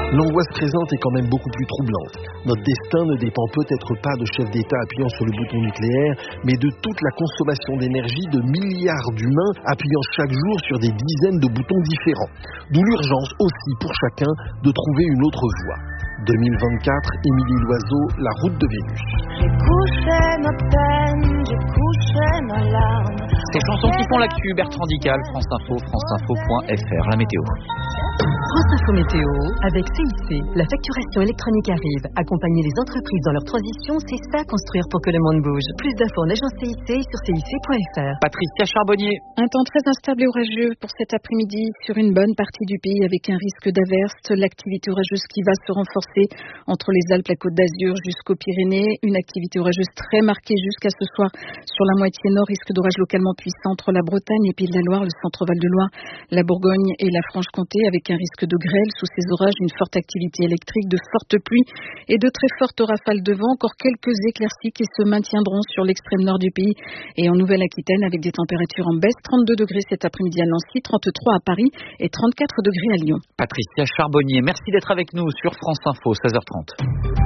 L'angoisse présente est quand même beaucoup plus troublante. Notre destin ne dépend peut-être pas de chefs d'État appuyant sur le bouton nucléaire, mais de toute la consommation d'énergie de milliards d'humains appuyant chaque jour sur des dizaines de boutons différents. D'où l'urgence aussi pour chacun de trouver une autre voie. 2024, Émilie Loiseau, La route de Vénus. J'ai couché ma peine, j'ai couché ma larme. Ces chansons qui font l'actu, Bertrand Dical, France Info, franceinfo.fr, la météo. France Info Météo, avec CIC. La facturation électronique arrive. Accompagner les entreprises dans leur transition, c'est ça construire pour que le monde bouge. Plus d'infos en agence CIC sur cic.fr. Patricia Charbonnier. Un temps très instable et orageux pour cet après-midi sur une bonne partie du pays avec un risque d'averse. L'activité orageuse qui va se renforcer entre les Alpes, la Côte d'Azur jusqu'aux Pyrénées. Une activité orageuse très marquée jusqu'à ce soir sur la moitié nord. Risque d'orage localement puissant entre la Bretagne et Pays de la Loire, le centre-Val de Loire, la Bourgogne et la Franche-Comté avec un risque de grêle sous ces orages, une forte activité électrique, de fortes pluies et de très fortes rafales de vent. Encore quelques éclaircies qui se maintiendront sur l'extrême nord du pays et en Nouvelle-Aquitaine avec des températures en baisse. 32 degrés cet après-midi à Nancy, 33 à Paris et 34 degrés à Lyon. Patricia Charbonnier, merci d'être avec nous sur France Info, 16h30.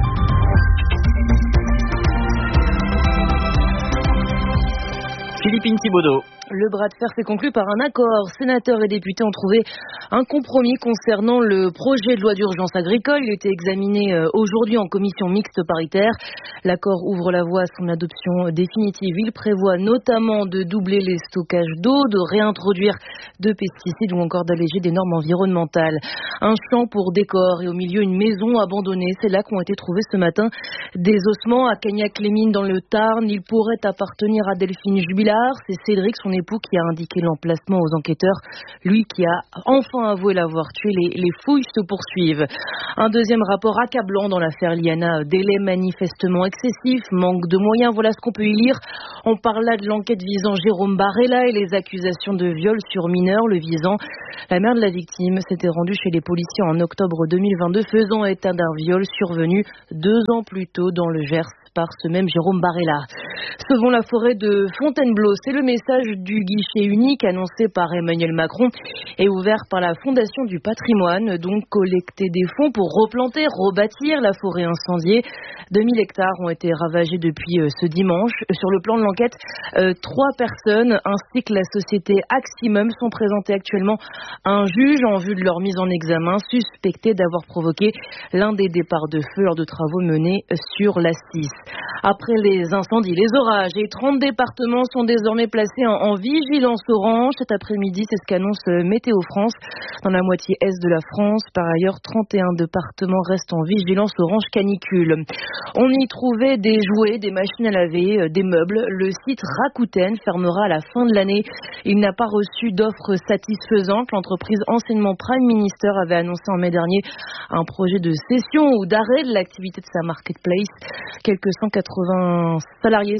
Philippine Thibaudot. Le bras de fer s'est conclu par un accord. Sénateurs et députés ont trouvé un compromis concernant le projet de loi d'urgence agricole. Il a été examiné aujourd'hui en commission mixte paritaire. L'accord ouvre la voie à son adoption définitive. Il prévoit notamment de doubler les stockages d'eau, de réintroduire de pesticides ou encore d'alléger des normes environnementales. Un champ pour décor et au milieu une maison abandonnée. C'est là qu'ont été trouvés ce matin des ossements à Cagnac-les-Mines dans le Tarn. Ils pourraient appartenir à Delphine Jubilard. C'est Cédric, son époux, qui a indiqué l'emplacement aux enquêteurs. Lui qui a enfin avoué l'avoir tué. Les fouilles se poursuivent. Un deuxième rapport accablant dans l'affaire Liana. Délai manifestement excessif, manque de moyens. Voilà ce qu'on peut y lire. On parle là de l'enquête visant Jérôme Barella et les accusations de viol sur mineur. Le visant, la mère de la victime, s'était rendue chez les policiers en octobre 2022, faisant état d'un viol survenu 2 ans plus tôt dans le Gers par ce même Jérôme Barella. Sauvons la forêt de Fontainebleau, c'est le message du guichet unique annoncé par Emmanuel Macron et ouvert par la Fondation du patrimoine, donc collecter des fonds pour replanter, rebâtir la forêt incendiée. 2000 hectares ont été ravagés depuis ce dimanche. Sur le plan de l'enquête, 3 personnes ainsi que la société Aximum sont présentées actuellement à un juge en vue de leur mise en examen, suspectés d'avoir provoqué l'un des départs de feu lors de travaux menés sur la 6. Après les incendies, les orages et 30 départements sont désormais placés en vigilance orange. Cet après-midi, c'est ce qu'annonce Météo France. Dans la moitié est de la France, par ailleurs, 31 départements restent en vigilance orange canicule. On y trouvait des jouets, des machines à laver, des meubles. Le site Rakuten fermera à la fin de l'année. Il n'a pas reçu d'offres satisfaisantes. L'entreprise Enseignement Prime Minister avait annoncé en mai dernier un projet de cession ou d'arrêt de l'activité de sa marketplace. Quelques 180 salariés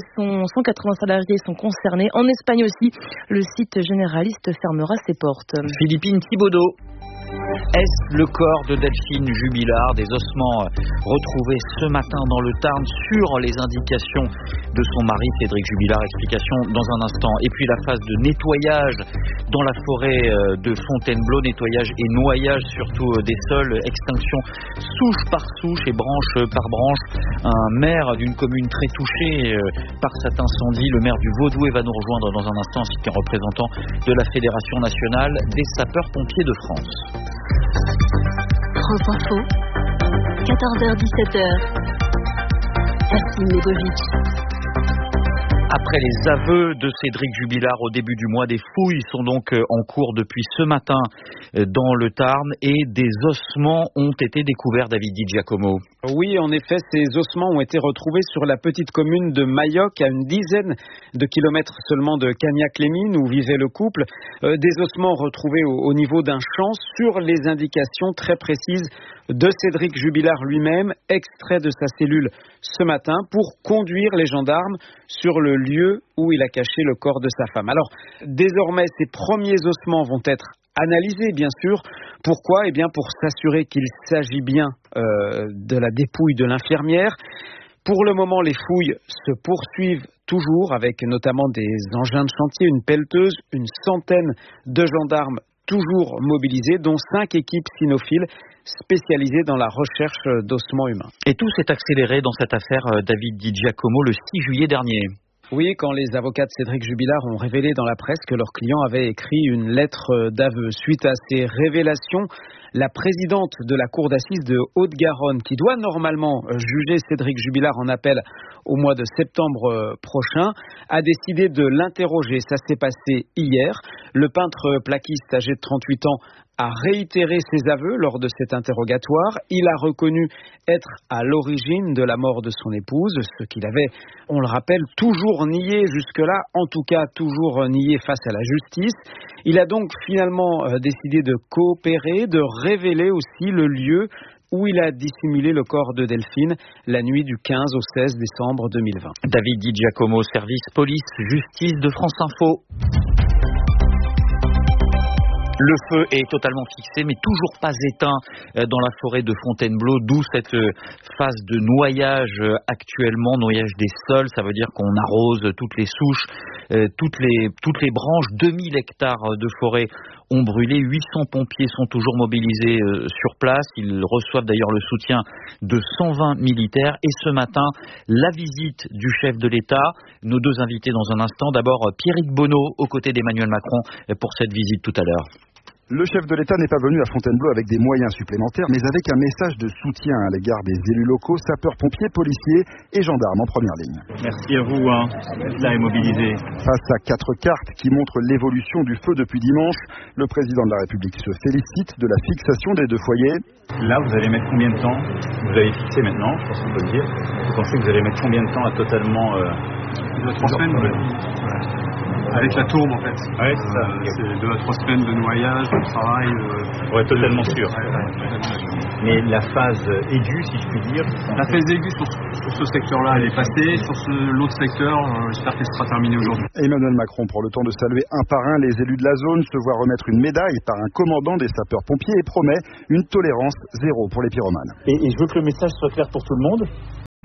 sont concernés. En Espagne aussi, le site généraliste fermera ses portes. Philippine Thibaudot. Est-ce le corps de Delphine Jubilard, des ossements retrouvés ce matin dans le Tarn sur les indications de son mari Cédric Jubilard? Explication dans un instant. Et puis la phase de nettoyage dans la forêt de Fontainebleau, nettoyage et noyage surtout des sols, extinction souche par souche et branche par branche. Un maire d'une commune très touchée par cet incendie, le maire du Vaudoué, va nous rejoindre dans un instant ainsi qu'un représentant de la Fédération nationale des sapeurs-pompiers de France. France Info, 14h-17h. Yacine Legovic. Après les aveux de Cédric Jubilard au début du mois, des fouilles sont donc en cours depuis ce matin dans le Tarn et des ossements ont été découverts, David Di Giacomo. Oui, en effet, ces ossements ont été retrouvés sur la petite commune de Mayoc, à une dizaine de kilomètres seulement de Cagnac-les-Mines, où vivait le couple. Des ossements retrouvés au niveau d'un champ sur les indications très précises de Cédric Jubilard lui-même, extrait de sa cellule ce matin pour conduire les gendarmes sur le lieu où il a caché le corps de sa femme. Alors, désormais, ces premiers ossements vont être analysés, bien sûr. Pourquoi ? Eh bien, pour s'assurer qu'il s'agit bien de la dépouille de l'infirmière. Pour le moment, les fouilles se poursuivent toujours avec notamment des engins de chantier, une pelleteuse, une centaine de gendarmes toujours mobilisés, dont 5 équipes cynophiles spécialisées dans la recherche d'ossements humains. Et tout s'est accéléré dans cette affaire David Di Giacomo le 6 juillet dernier. Oui, quand les avocats de Cédric Jubilard ont révélé dans la presse que leur client avait écrit une lettre d'aveu. Suite à ces révélations, la présidente de la cour d'assises de Haute-Garonne, qui doit normalement juger Cédric Jubilard en appel au mois de septembre prochain, a décidé de l'interroger. Ça s'est passé hier. Le peintre plaquiste âgé de 38 ans a réitéré ses aveux lors de cet interrogatoire. Il a reconnu être à l'origine de la mort de son épouse, ce qu'il avait, on le rappelle, toujours nié jusque-là, en tout cas toujours nié face à la justice. Il a donc finalement décidé de coopérer, de révéler aussi le lieu où il a dissimulé le corps de Delphine la nuit du 15 au 16 décembre 2020. David Di Giacomo, service police-justice de France Info. Le feu est totalement fixé, mais toujours pas éteint dans la forêt de Fontainebleau, d'où cette phase de noyage actuellement, noyage des sols. Ça veut dire qu'on arrose toutes les souches, toutes les branches. 2000 hectares de forêt ont brûlé. 800 pompiers sont toujours mobilisés sur place. Ils reçoivent d'ailleurs le soutien de 120 militaires. Et ce matin, la visite du chef de l'État. Nos deux invités dans un instant. D'abord, Pierrick Bonneau aux côtés d'Emmanuel Macron pour cette visite tout à l'heure. Le chef de l'État n'est pas venu à Fontainebleau avec des moyens supplémentaires, mais avec un message de soutien à l'égard des élus locaux, sapeurs-pompiers, policiers et gendarmes en première ligne. Merci à vous d'être là et mobilisé. Face à 4 cartes qui montrent l'évolution du feu depuis dimanche, le président de la République se félicite de la fixation des 2 foyers. Là, vous allez mettre combien de temps? Vous avez fixé maintenant, je pense qu'on peut le dire. Vous pensez que vous allez mettre combien de temps à totalement... 2 à 3 semaines. Avec la tourbe en fait. Ouais, c'est ça. C'est 2 à 3 semaines de noyage, de travail. Pour être totalement sûr. Mais la phase aiguë, si je puis dire. La phase aiguë sur ce secteur-là, elle est passée. Sur l'autre secteur, j'espère qu'elle sera terminée aujourd'hui. Emmanuel Macron prend le temps de saluer un par un les élus de la zone, se voit remettre une médaille par un commandant des sapeurs-pompiers et promet une tolérance zéro pour les pyromanes. Et je veux que le message soit clair pour tout le monde.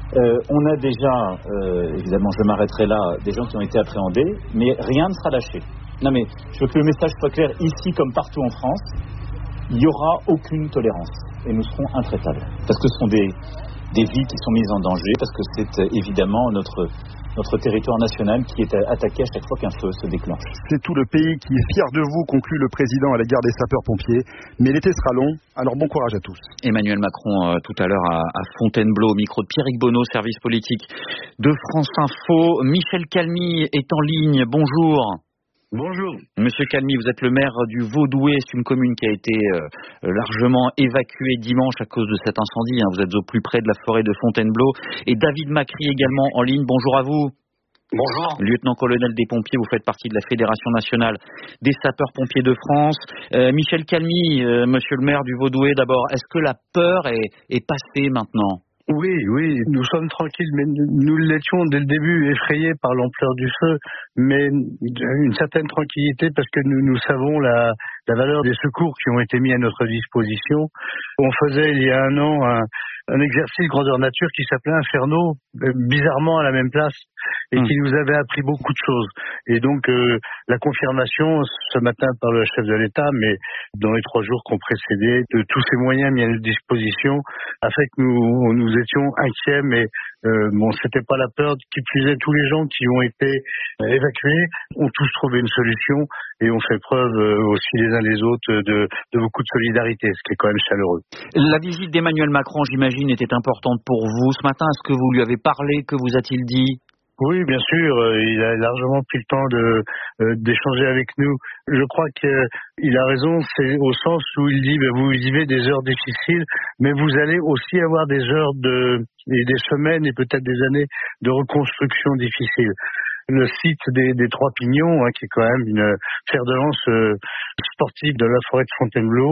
On a déjà, évidemment je m'arrêterai là, des gens qui ont été appréhendés, mais rien ne sera lâché. Non mais je veux que le message soit clair ici comme partout en France, il n'y aura aucune tolérance et nous serons intraitables. Parce que ce sont des vies qui sont mises en danger, parce que c'est évidemment notre territoire national qui est attaqué à chaque fois qu'un feu se déclenche. C'est tout le pays qui est fier de vous, conclut le président à l'égard des sapeurs-pompiers. Mais l'été sera long, alors bon courage à tous. Emmanuel Macron tout à l'heure à Fontainebleau, au micro de Pierrick Bonneau, service politique de France Info. Michel Calmy est en ligne, bonjour. Bonjour. Monsieur Calmy, vous êtes le maire du Vaudoué, c'est une commune qui a été largement évacuée dimanche à cause de cet incendie. Vous êtes au plus près de la forêt de Fontainebleau. Et David Macri également en ligne, bonjour à vous. Bonjour. Lieutenant-colonel des pompiers, vous faites partie de la Fédération nationale des sapeurs-pompiers de France. Michel Calmy, monsieur le maire du Vaudoué, d'abord, est-ce que la peur est passée maintenant ? Oui, nous sommes tranquilles, mais nous l'étions dès le début effrayés par l'ampleur du feu, mais une certaine tranquillité parce que nous savons la valeur des secours qui ont été mis à notre disposition. On faisait il y a un an un exercice grandeur nature qui s'appelait Inferno, bizarrement à la même place, et qui nous avait appris beaucoup de choses. Et donc la confirmation ce matin par le chef de l'État, mais dans les 3 jours qui ont précédé, de tous ces moyens mis à notre disposition, a fait que nous étions inquiets, mais c'était pas la peur. Qui plus est, tous les gens qui ont été évacués ont tous trouvé une solution et ont fait preuve aussi les uns les autres de beaucoup de solidarité, ce qui est quand même chaleureux. La visite d'Emmanuel Macron, j'imagine, était importante pour vous. Ce matin, est-ce que vous lui avez parlé? Que vous a-t-il dit? Oui, bien sûr, il a largement pris le temps d'échanger avec nous. Je crois qu'il a raison, c'est au sens où il dit vous vivez des heures difficiles, mais vous allez aussi avoir des heures et des semaines et peut-être des années de reconstruction difficiles. Le site des Trois Pignons, qui est quand même une fer de lance sportive de la forêt de Fontainebleau,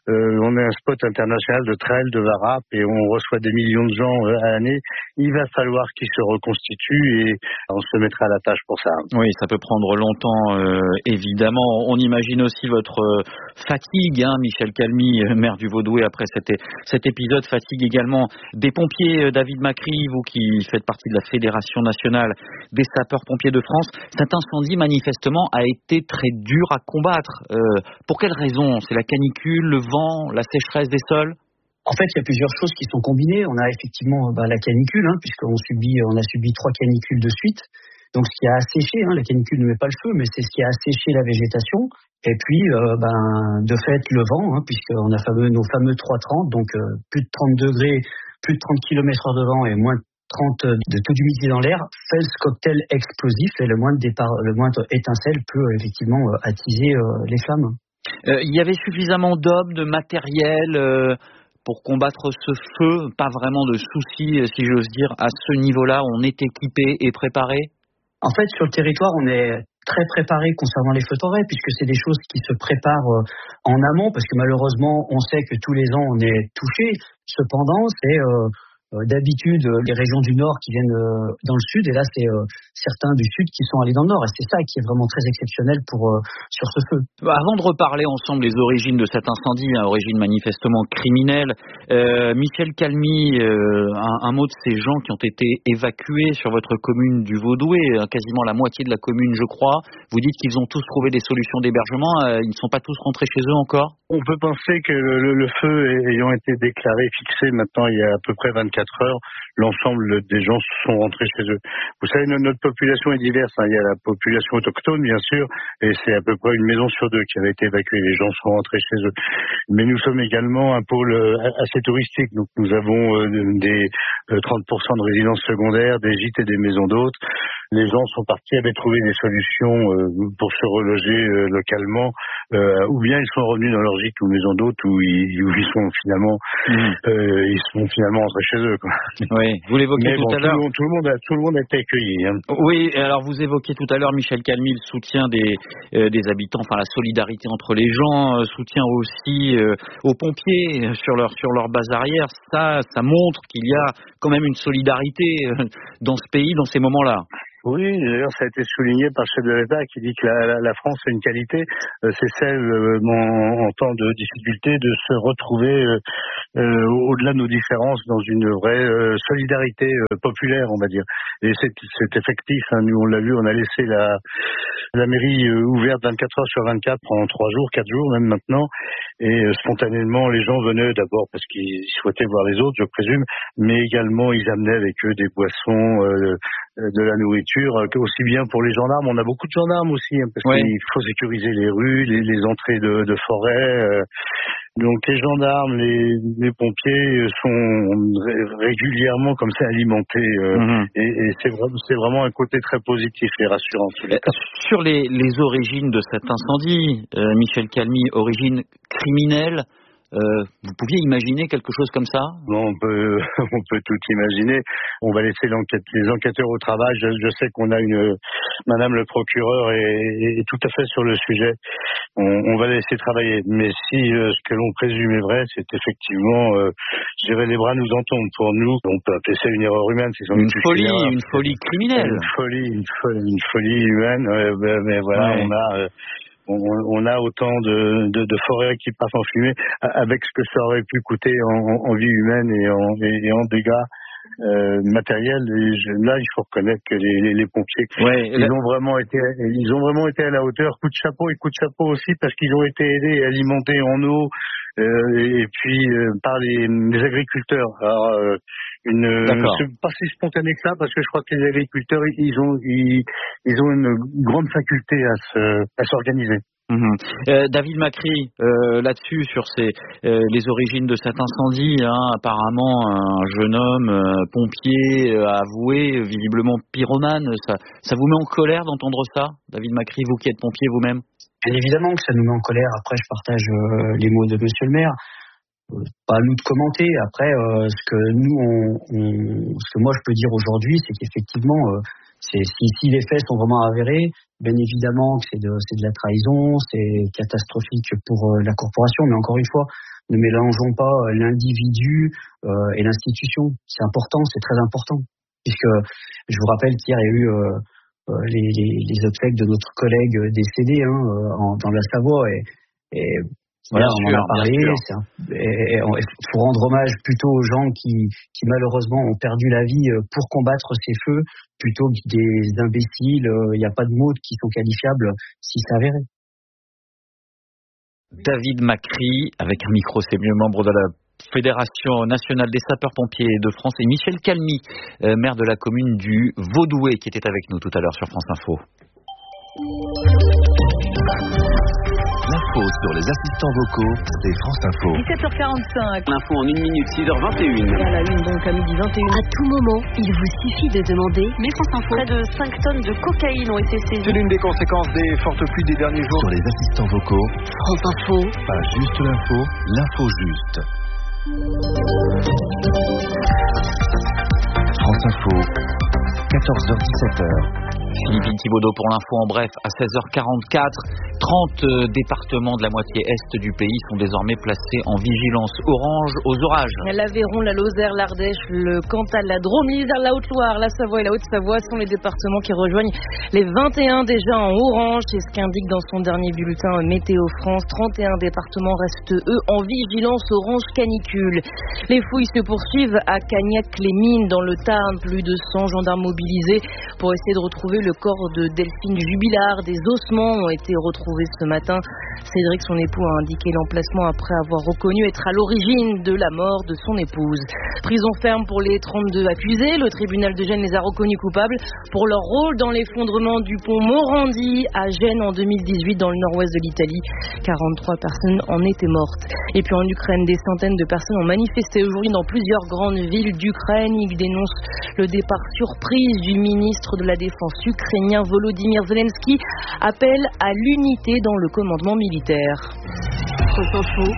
on est un spot international de trail, de varap, et on reçoit des millions de gens à l'année. Il va falloir qu'ils se reconstituent et on se mettra à la tâche pour ça. Oui, ça peut prendre longtemps, évidemment. On imagine aussi votre fatigue, Michel Calmy, maire du Vaudouet, après cet épisode. Fatigue également des pompiers. David Macri, vous qui faites partie de la Fédération nationale des sapeurs-pompiers de France, cet incendie manifestement a été très dur à combattre. Pour quelles raisons? C'est la canicule, le vent, la sécheresse des sols? En fait, il y a plusieurs choses qui sont combinées. On a effectivement la canicule, puisqu'on a subi 3 canicules de suite. Donc, ce qui a asséché, la canicule ne met pas le feu, mais c'est ce qui a asséché la végétation. Et puis, de fait, le vent, puisqu'on a nos fameux 3,30, donc plus de 30 degrés, plus de 30 km/h de vent et moins de 30 de taux d'humidité dans l'air, fait ce cocktail explosif et le moindre étincelle peut effectivement attiser les flammes. Il y avait suffisamment d'hommes, de matériel pour combattre ce feu, pas vraiment de soucis, si j'ose dire, à ce niveau-là, on est équipé et préparé? En fait, sur le territoire, on est très préparé concernant les feux de forêt, puisque c'est des choses qui se préparent en amont, parce que malheureusement, on sait que tous les ans, on est touché. Cependant, c'est d'habitude les régions du nord qui viennent dans le sud, et là, c'est certains du sud qui sont allés dans le nord, et c'est ça qui est vraiment très exceptionnel sur ce feu. Avant de reparler ensemble des origines de cet incendie, origine manifestement criminelle, Michel Calmy, un mot de ces gens qui ont été évacués sur votre commune du Vaudouet, quasiment la moitié de la commune, je crois. Vous dites qu'ils ont tous trouvé des solutions d'hébergement, ils ne sont pas tous rentrés chez eux encore? On peut penser que le feu ayant été déclaré, fixé maintenant il y a à peu près 24 heures, l'ensemble des gens sont rentrés chez eux. Vous savez, notre population est diverse. Il y a la population autochtone, bien sûr, et c'est à peu près une maison sur 2 qui avait été évacuée. Les gens sont rentrés chez eux. Mais nous sommes également un pôle assez touristique. Donc nous avons des 30% de résidences secondaires, des gîtes et des maisons d'hôtes. Les gens sont partis, avaient trouvé des solutions pour se reloger localement, ou bien ils sont revenus dans leur gîte ou maison d'hôtes où ils sont finalement rentrés chez eux, quoi. Oui, vous l'évoquiez tout à l'heure. Tout le monde a été accueilli. Oui, alors vous évoquiez tout à l'heure, Michel Calmy, le soutien des habitants, enfin la solidarité entre les gens, soutien aussi aux pompiers sur leur base arrière. Ça montre qu'il y a quand même une solidarité dans ce pays, dans ces moments-là. Oui, d'ailleurs, ça a été souligné par le chef de l'État qui dit que la France a une qualité, c'est celle, en temps de difficulté, de se retrouver au-delà de nos différences dans une vraie solidarité populaire, on va dire. Et c'est effectif, nous on l'a vu, on a laissé la mairie ouverte 24 heures sur 24 pendant 4 jours même maintenant, et spontanément les gens venaient d'abord parce qu'ils souhaitaient voir les autres, je présume, mais également ils amenaient avec eux des boissons, de la nourriture, aussi bien pour les gendarmes. On a beaucoup de gendarmes aussi, parce qu'il faut sécuriser les rues, les entrées de forêt. Donc les gendarmes, les pompiers sont régulièrement comme ça alimentés, et c'est vraiment un côté très positif et rassurant. Sur les origines de cet incendie, Michel Calmy, origine criminelle. Vous pouviez imaginer quelque chose comme ça? Non, on peut tout imaginer. On va laisser les enquêteurs au travail. Je sais qu'on a Madame le procureur est tout à fait sur le sujet. On va laisser travailler. Mais si ce que l'on présume est vrai, c'est effectivement, je dirais, les bras nous en tombent. Pour nous, on peut appeler ça une erreur humaine. Une folie criminelle. Une folie humaine. Mais voilà, on a autant de forêts qui passent en fumée, avec ce que ça aurait pu coûter en vie humaine et en dégâts matériels. Là, il faut reconnaître que les pompiers, ils ont vraiment été à la hauteur. Coup de chapeau aussi, parce qu'ils ont été aidés et alimentés en eau, et puis par les agriculteurs. Alors, c'est pas si spontané que ça, parce que je crois que les agriculteurs, ils ont une grande faculté à s'organiser. David Macri, là-dessus, sur les origines de cet incendie, apparemment un jeune homme pompier avoué, visiblement pyromane, ça vous met en colère d'entendre ça, David Macri, vous qui êtes pompier vous-même? Bien évidemment que ça nous met en colère. Après, je partage les mots de Monsieur le maire. Pas à nous de commenter. Après, ce que moi je peux dire aujourd'hui, c'est qu'effectivement, si les faits sont vraiment avérés, bien évidemment que c'est de la trahison, c'est catastrophique pour la corporation. Mais encore une fois, Ne mélangeons pas l'individu et l'institution. C'est important, c'est très important. Puisque je vous rappelle qu'hier, il y a eu les obsèques de notre collègue décédé dans la Savoie. Et voilà, on en a parlé. Il faut rendre hommage plutôt aux gens qui malheureusement ont perdu la vie pour combattre ces feux, plutôt que des imbéciles. Il n'y a pas de mots qui sont qualifiables si c'est avéré. David Macri, avec un micro, c'est mieux, membre de la Fédération nationale des sapeurs-pompiers de France, et Michel Calmy, maire de la commune du Vaudouet, qui était avec nous tout à l'heure sur France Info. L'info sur les assistants vocaux, c'est France Info. 17h45. L'info en 1 minute, 6h21. Et à la une, donc à midi 21. À tout moment, il vous suffit de demander. Mais France Info. Près de 5 tonnes de cocaïne ont été saisies. C'est l'une des conséquences des fortes pluies des derniers jours. Sur les assistants vocaux, France Info. Pas juste l'info, l'info juste. France Info, 14h-17h. Philippine Thibaudot pour l'info en bref à 16h44. 30 départements de la moitié est du pays sont désormais placés en vigilance orange aux orages. L'Aveyron, la Lozère, l'Ardèche, le Cantal, la Drôme, l'Isère, la Haute-Loire, la Savoie et la Haute-Savoie sont les départements qui rejoignent les 21 déjà en orange. C'est ce qu'indique dans son dernier bulletin Météo France. 31 départements restent eux en vigilance orange canicule. Les fouilles se poursuivent à Cagnac-les-Mines dans le Tarn. Plus de 100 gendarmes mobilisés pour essayer de retrouver le corps de Delphine Jubilard. Des ossements ont été retrouvés ce matin. Cédric, son époux, a indiqué l'emplacement après avoir reconnu être à l'origine de la mort de son épouse. Prison ferme pour les 32 accusés. Le tribunal de Gênes les a reconnus coupables pour leur rôle dans l'effondrement du pont Morandi à Gênes en 2018 dans le nord-ouest de l'Italie. 43 personnes en étaient mortes. Et puis en Ukraine, des centaines de personnes ont manifesté aujourd'hui dans plusieurs grandes villes d'Ukraine. Ils dénoncent le départ surprise du ministre de la Défense ukrainien Volodymyr Zelensky. Appelle à l'unité dans le commandement militaire. France Info,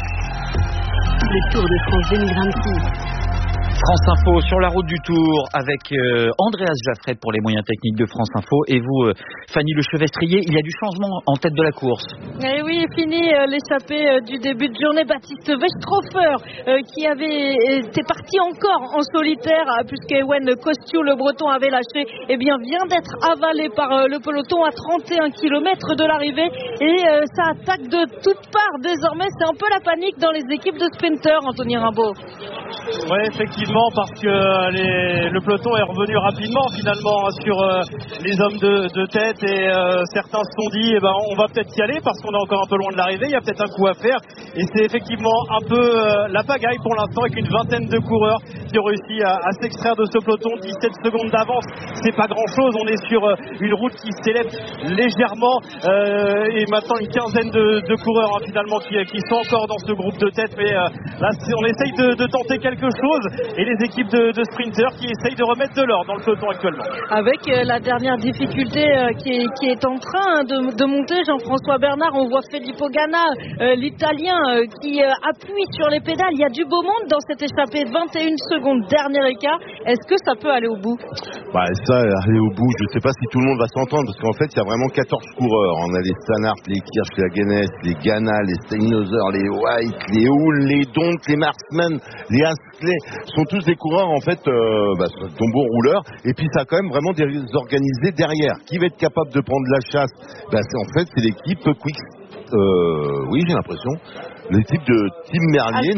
le Tour de France 2026. France Info sur la route du Tour avec Andreas Jaffret pour les moyens techniques de France Info et vous, Fanny Lechevestrier, il y a du changement en tête de la course. Et oui, fini l'échappée du début de journée. Baptiste Westrhofer qui était parti encore en solitaire puisque Ewen Kostiou, le breton, avait lâché, vient d'être avalé par le peloton à 31 km de l'arrivée et ça attaque de toutes parts désormais. C'est un peu la panique dans les équipes de sprinters, Anthony Rimbaud. Oui, effectivement, parce que le peloton est revenu rapidement finalement sur les hommes de tête et certains se sont dit on va peut-être y aller parce qu'on est encore un peu loin de l'arrivée, il y a peut-être un coup à faire et c'est effectivement un peu la pagaille pour l'instant avec une vingtaine de coureurs qui ont réussi à s'extraire de ce peloton. 17 secondes d'avance, c'est pas grand chose, on est sur une route qui s'élève légèrement et maintenant une quinzaine de coureurs finalement qui sont encore dans ce groupe de tête, mais là on essaye de tenter quelque chose et les équipes de sprinters qui essayent de remettre de l'ordre dans le peloton actuellement. Avec la dernière difficulté qui est en train de monter, Jean-François Bernard, on voit Filippo Ganna, l'Italien qui appuie sur les pédales. Il y a du beau monde dans cette échappée, 21 secondes, dernier écart. Est-ce que ça peut aller au bout? Ça, aller au bout, je ne sais pas si tout le monde va s'entendre parce qu'en fait, il y a vraiment 14 coureurs. On a les Stannard, les Kirch, les Hagenes, les Ganna, les Steinhauser, les White, les Hull, les Donk, les Marksman, les Astley, sont tous des coureurs en fait tombeau rouleurs, et puis ça a quand même vraiment des organisés derrière. Qui va être capable de prendre la chasse? C'est l'équipe Quick. Oui, j'ai l'impression. L'équipe de Tim Merlier,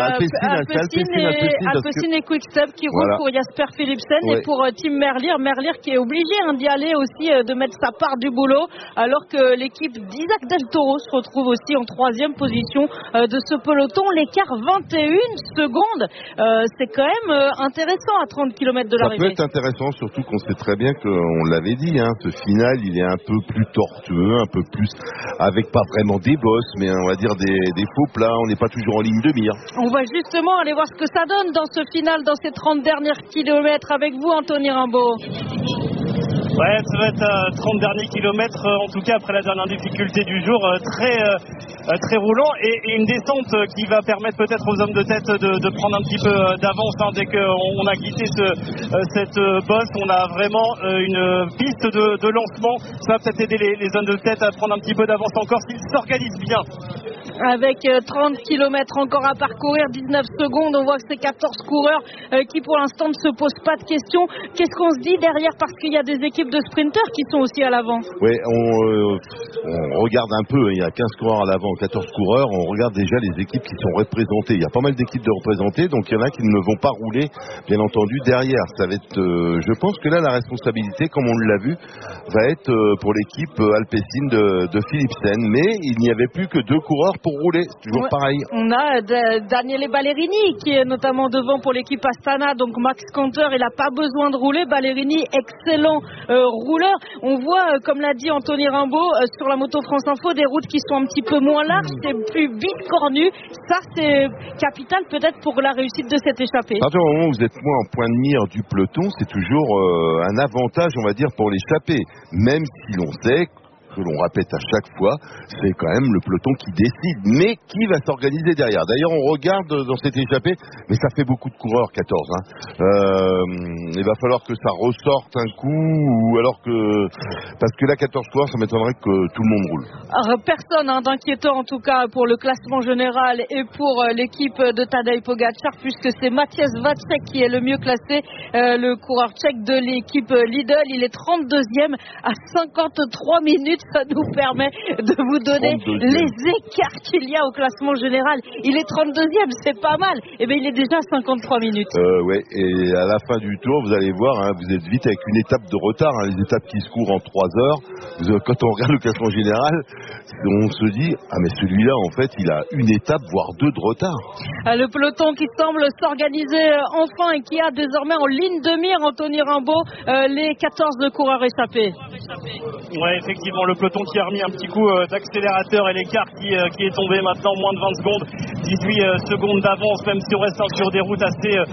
Alpecin et Quick-Step qui roulent pour Jasper Philipsen et pour Tim Merlier qui est obligé d'y aller aussi, de mettre sa part du boulot, alors que l'équipe d'Isaac Del Toro se retrouve aussi en 3e position de ce peloton. L'écart 21 secondes, c'est quand même intéressant à 30 km de l'arrivée. Ça peut être intéressant, surtout qu'on sait très bien qu'on l'avait dit, ce final il est un peu plus tortueux, un peu plus avec pas vraiment des bosses, mais on va dire des faux plats, on n'est pas toujours en ligne de mire. On va justement aller voir ce que ça donne dans ce final, dans ces 30 derniers kilomètres avec vous, Anthony Rimbaud. Ouais, ça va être 30 derniers kilomètres, en tout cas après la dernière difficulté du jour, très roulant et une descente qui va permettre peut-être aux hommes de tête de prendre un petit peu d'avance. Dès qu'on a quitté cette bosse, on a vraiment une piste de lancement. Ça va peut-être aider les hommes de tête à prendre un petit peu d'avance encore s'ils s'organisent bien. Avec 30 km encore à parcourir, 19 secondes, on voit que c'est 14 coureurs qui pour l'instant ne se posent pas de questions. Qu'est-ce qu'on se dit derrière, parce qu'il y a des équipes de sprinteurs qui sont aussi à l'avant? Oui, on regarde un peu, il y a 15 coureurs à l'avant, 14 coureurs, on regarde déjà les équipes qui sont représentées. Il y a pas mal d'équipes de représentées, donc il y en a qui ne vont pas rouler, bien entendu, derrière. Ça va être, je pense que là, la responsabilité, comme on l'a vu, va être pour l'équipe alpecin de Philipsen. Mais il n'y avait plus que 2 coureurs pour rouler, c'est toujours pareil. On a Daniele Ballerini qui est notamment devant pour l'équipe Astana, donc Max Kanter, il n'a pas besoin de rouler. Ballerini, excellent rouleur. On voit, comme l'a dit Anthony Rimbaud sur la moto France Info, des routes qui sont un petit peu moins larges, c'est plus biscornu. Ça, c'est capital peut-être pour la réussite de cette échappée. À partir du moment où vous êtes moins en point de mire du peloton, c'est toujours un avantage, on va dire, pour l'échappée. Même si l'on sait que l'on répète à chaque fois, c'est quand même le peloton qui décide, mais qui va s'organiser derrière. D'ailleurs, on regarde dans cette échappée, mais ça fait beaucoup de coureurs, 14. Il va falloir que ça ressorte un coup, ou alors que... Parce que là, 14 coureurs, ça m'étonnerait que tout le monde roule. Alors, personne d'inquiétant, en tout cas, pour le classement général et pour l'équipe de Tadej Pogačar, puisque c'est Matěj Vacek qui est le mieux classé, le coureur tchèque de l'équipe Lidl. Il est 32e à 53 minutes. Ça nous permet de vous donner les écarts qu'il y a au classement général. Il est 32e, c'est pas mal. Et bien, il est déjà à 53 minutes. Ouais, et à la fin du tour, vous allez voir, vous êtes vite avec une étape de retard. Les étapes qui se courent en 3 heures. Quand on regarde le classement général, on se dit, mais celui-là, en fait, il a une étape, voire 2 de retard. Le peloton qui semble s'organiser enfin et qui a désormais en ligne de mire, Anthony Rimbaud, les 14 coureurs échappés. Ouais, effectivement, le peloton qui a remis un petit coup d'accélérateur et l'écart qui est tombé maintenant, moins de 20 secondes, 18 secondes d'avance, même si on reste sur des routes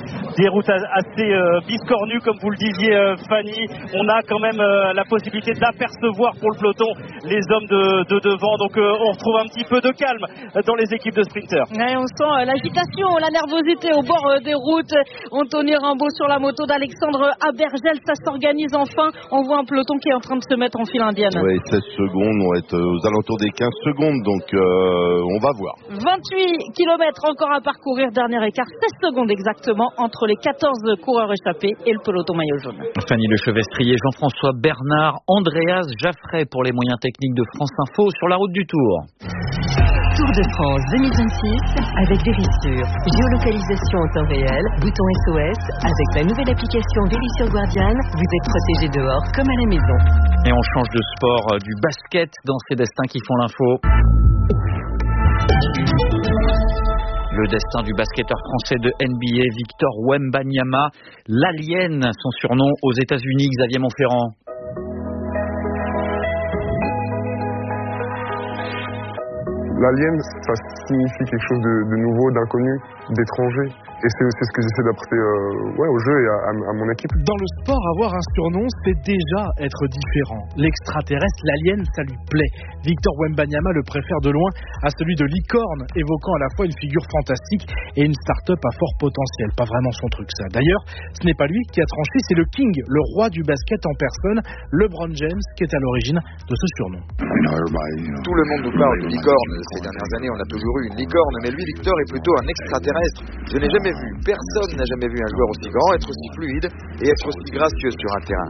assez biscornues, comme vous le disiez, Fanny. On a quand même la possibilité d'apercevoir pour le peloton les hommes de devant, donc on retrouve un petit peu de calme dans les équipes de sprinteurs. Ouais, on sent l'agitation, la nervosité au bord des routes. Anthony Rimbaud sur la moto d'Alexandre Abergel, ça s'organise enfin. On voit un peloton qui est en train de se mettre en file indienne. Oui, 16 secondes, on va être aux alentours des 15 secondes, donc on va voir. 28 km encore à parcourir, dernier écart, 16 secondes exactement entre les 14 coureurs échappés et le peloton maillot jaune. Fanny Lechevestrier, Jean-François Bernard, Andreas Jaffray pour les moyens techniques de France Info sur la route du Tour. Tour de France 2026 avec Vérissure. Géolocalisation en temps réel, bouton SOS. Avec la nouvelle application Vérissure Guardian, vous êtes protégé dehors comme à la maison. Et on change de sport, du basket dans ces destins qui font l'info. Le destin du basketteur français de NBA, Victor Wembanyama, l'Alien, son surnom aux États-Unis, Xavier Montferrand. L'alien, ça signifie quelque chose de nouveau, d'inconnu, d'étranger. Et c'est ce que j'essaie d'apporter au jeu et à mon équipe. Dans le sport, avoir un surnom, c'est déjà être différent. L'extraterrestre, l'alien, ça lui plaît. Victor Wembanyama le préfère de loin à celui de licorne, évoquant à la fois une figure fantastique et une start-up à fort potentiel. Pas vraiment son truc, ça. D'ailleurs, ce n'est pas lui qui a tranché, c'est le King, le roi du basket en personne, LeBron James, qui est à l'origine de ce surnom. Tout le monde nous parle de licorne. Ces dernières années, on a toujours eu une licorne, mais lui, Victor, est plutôt un extraterrestre. Je n'ai jamais vu, personne n'a jamais vu un joueur aussi grand, être aussi fluide et être aussi gracieux sur un terrain.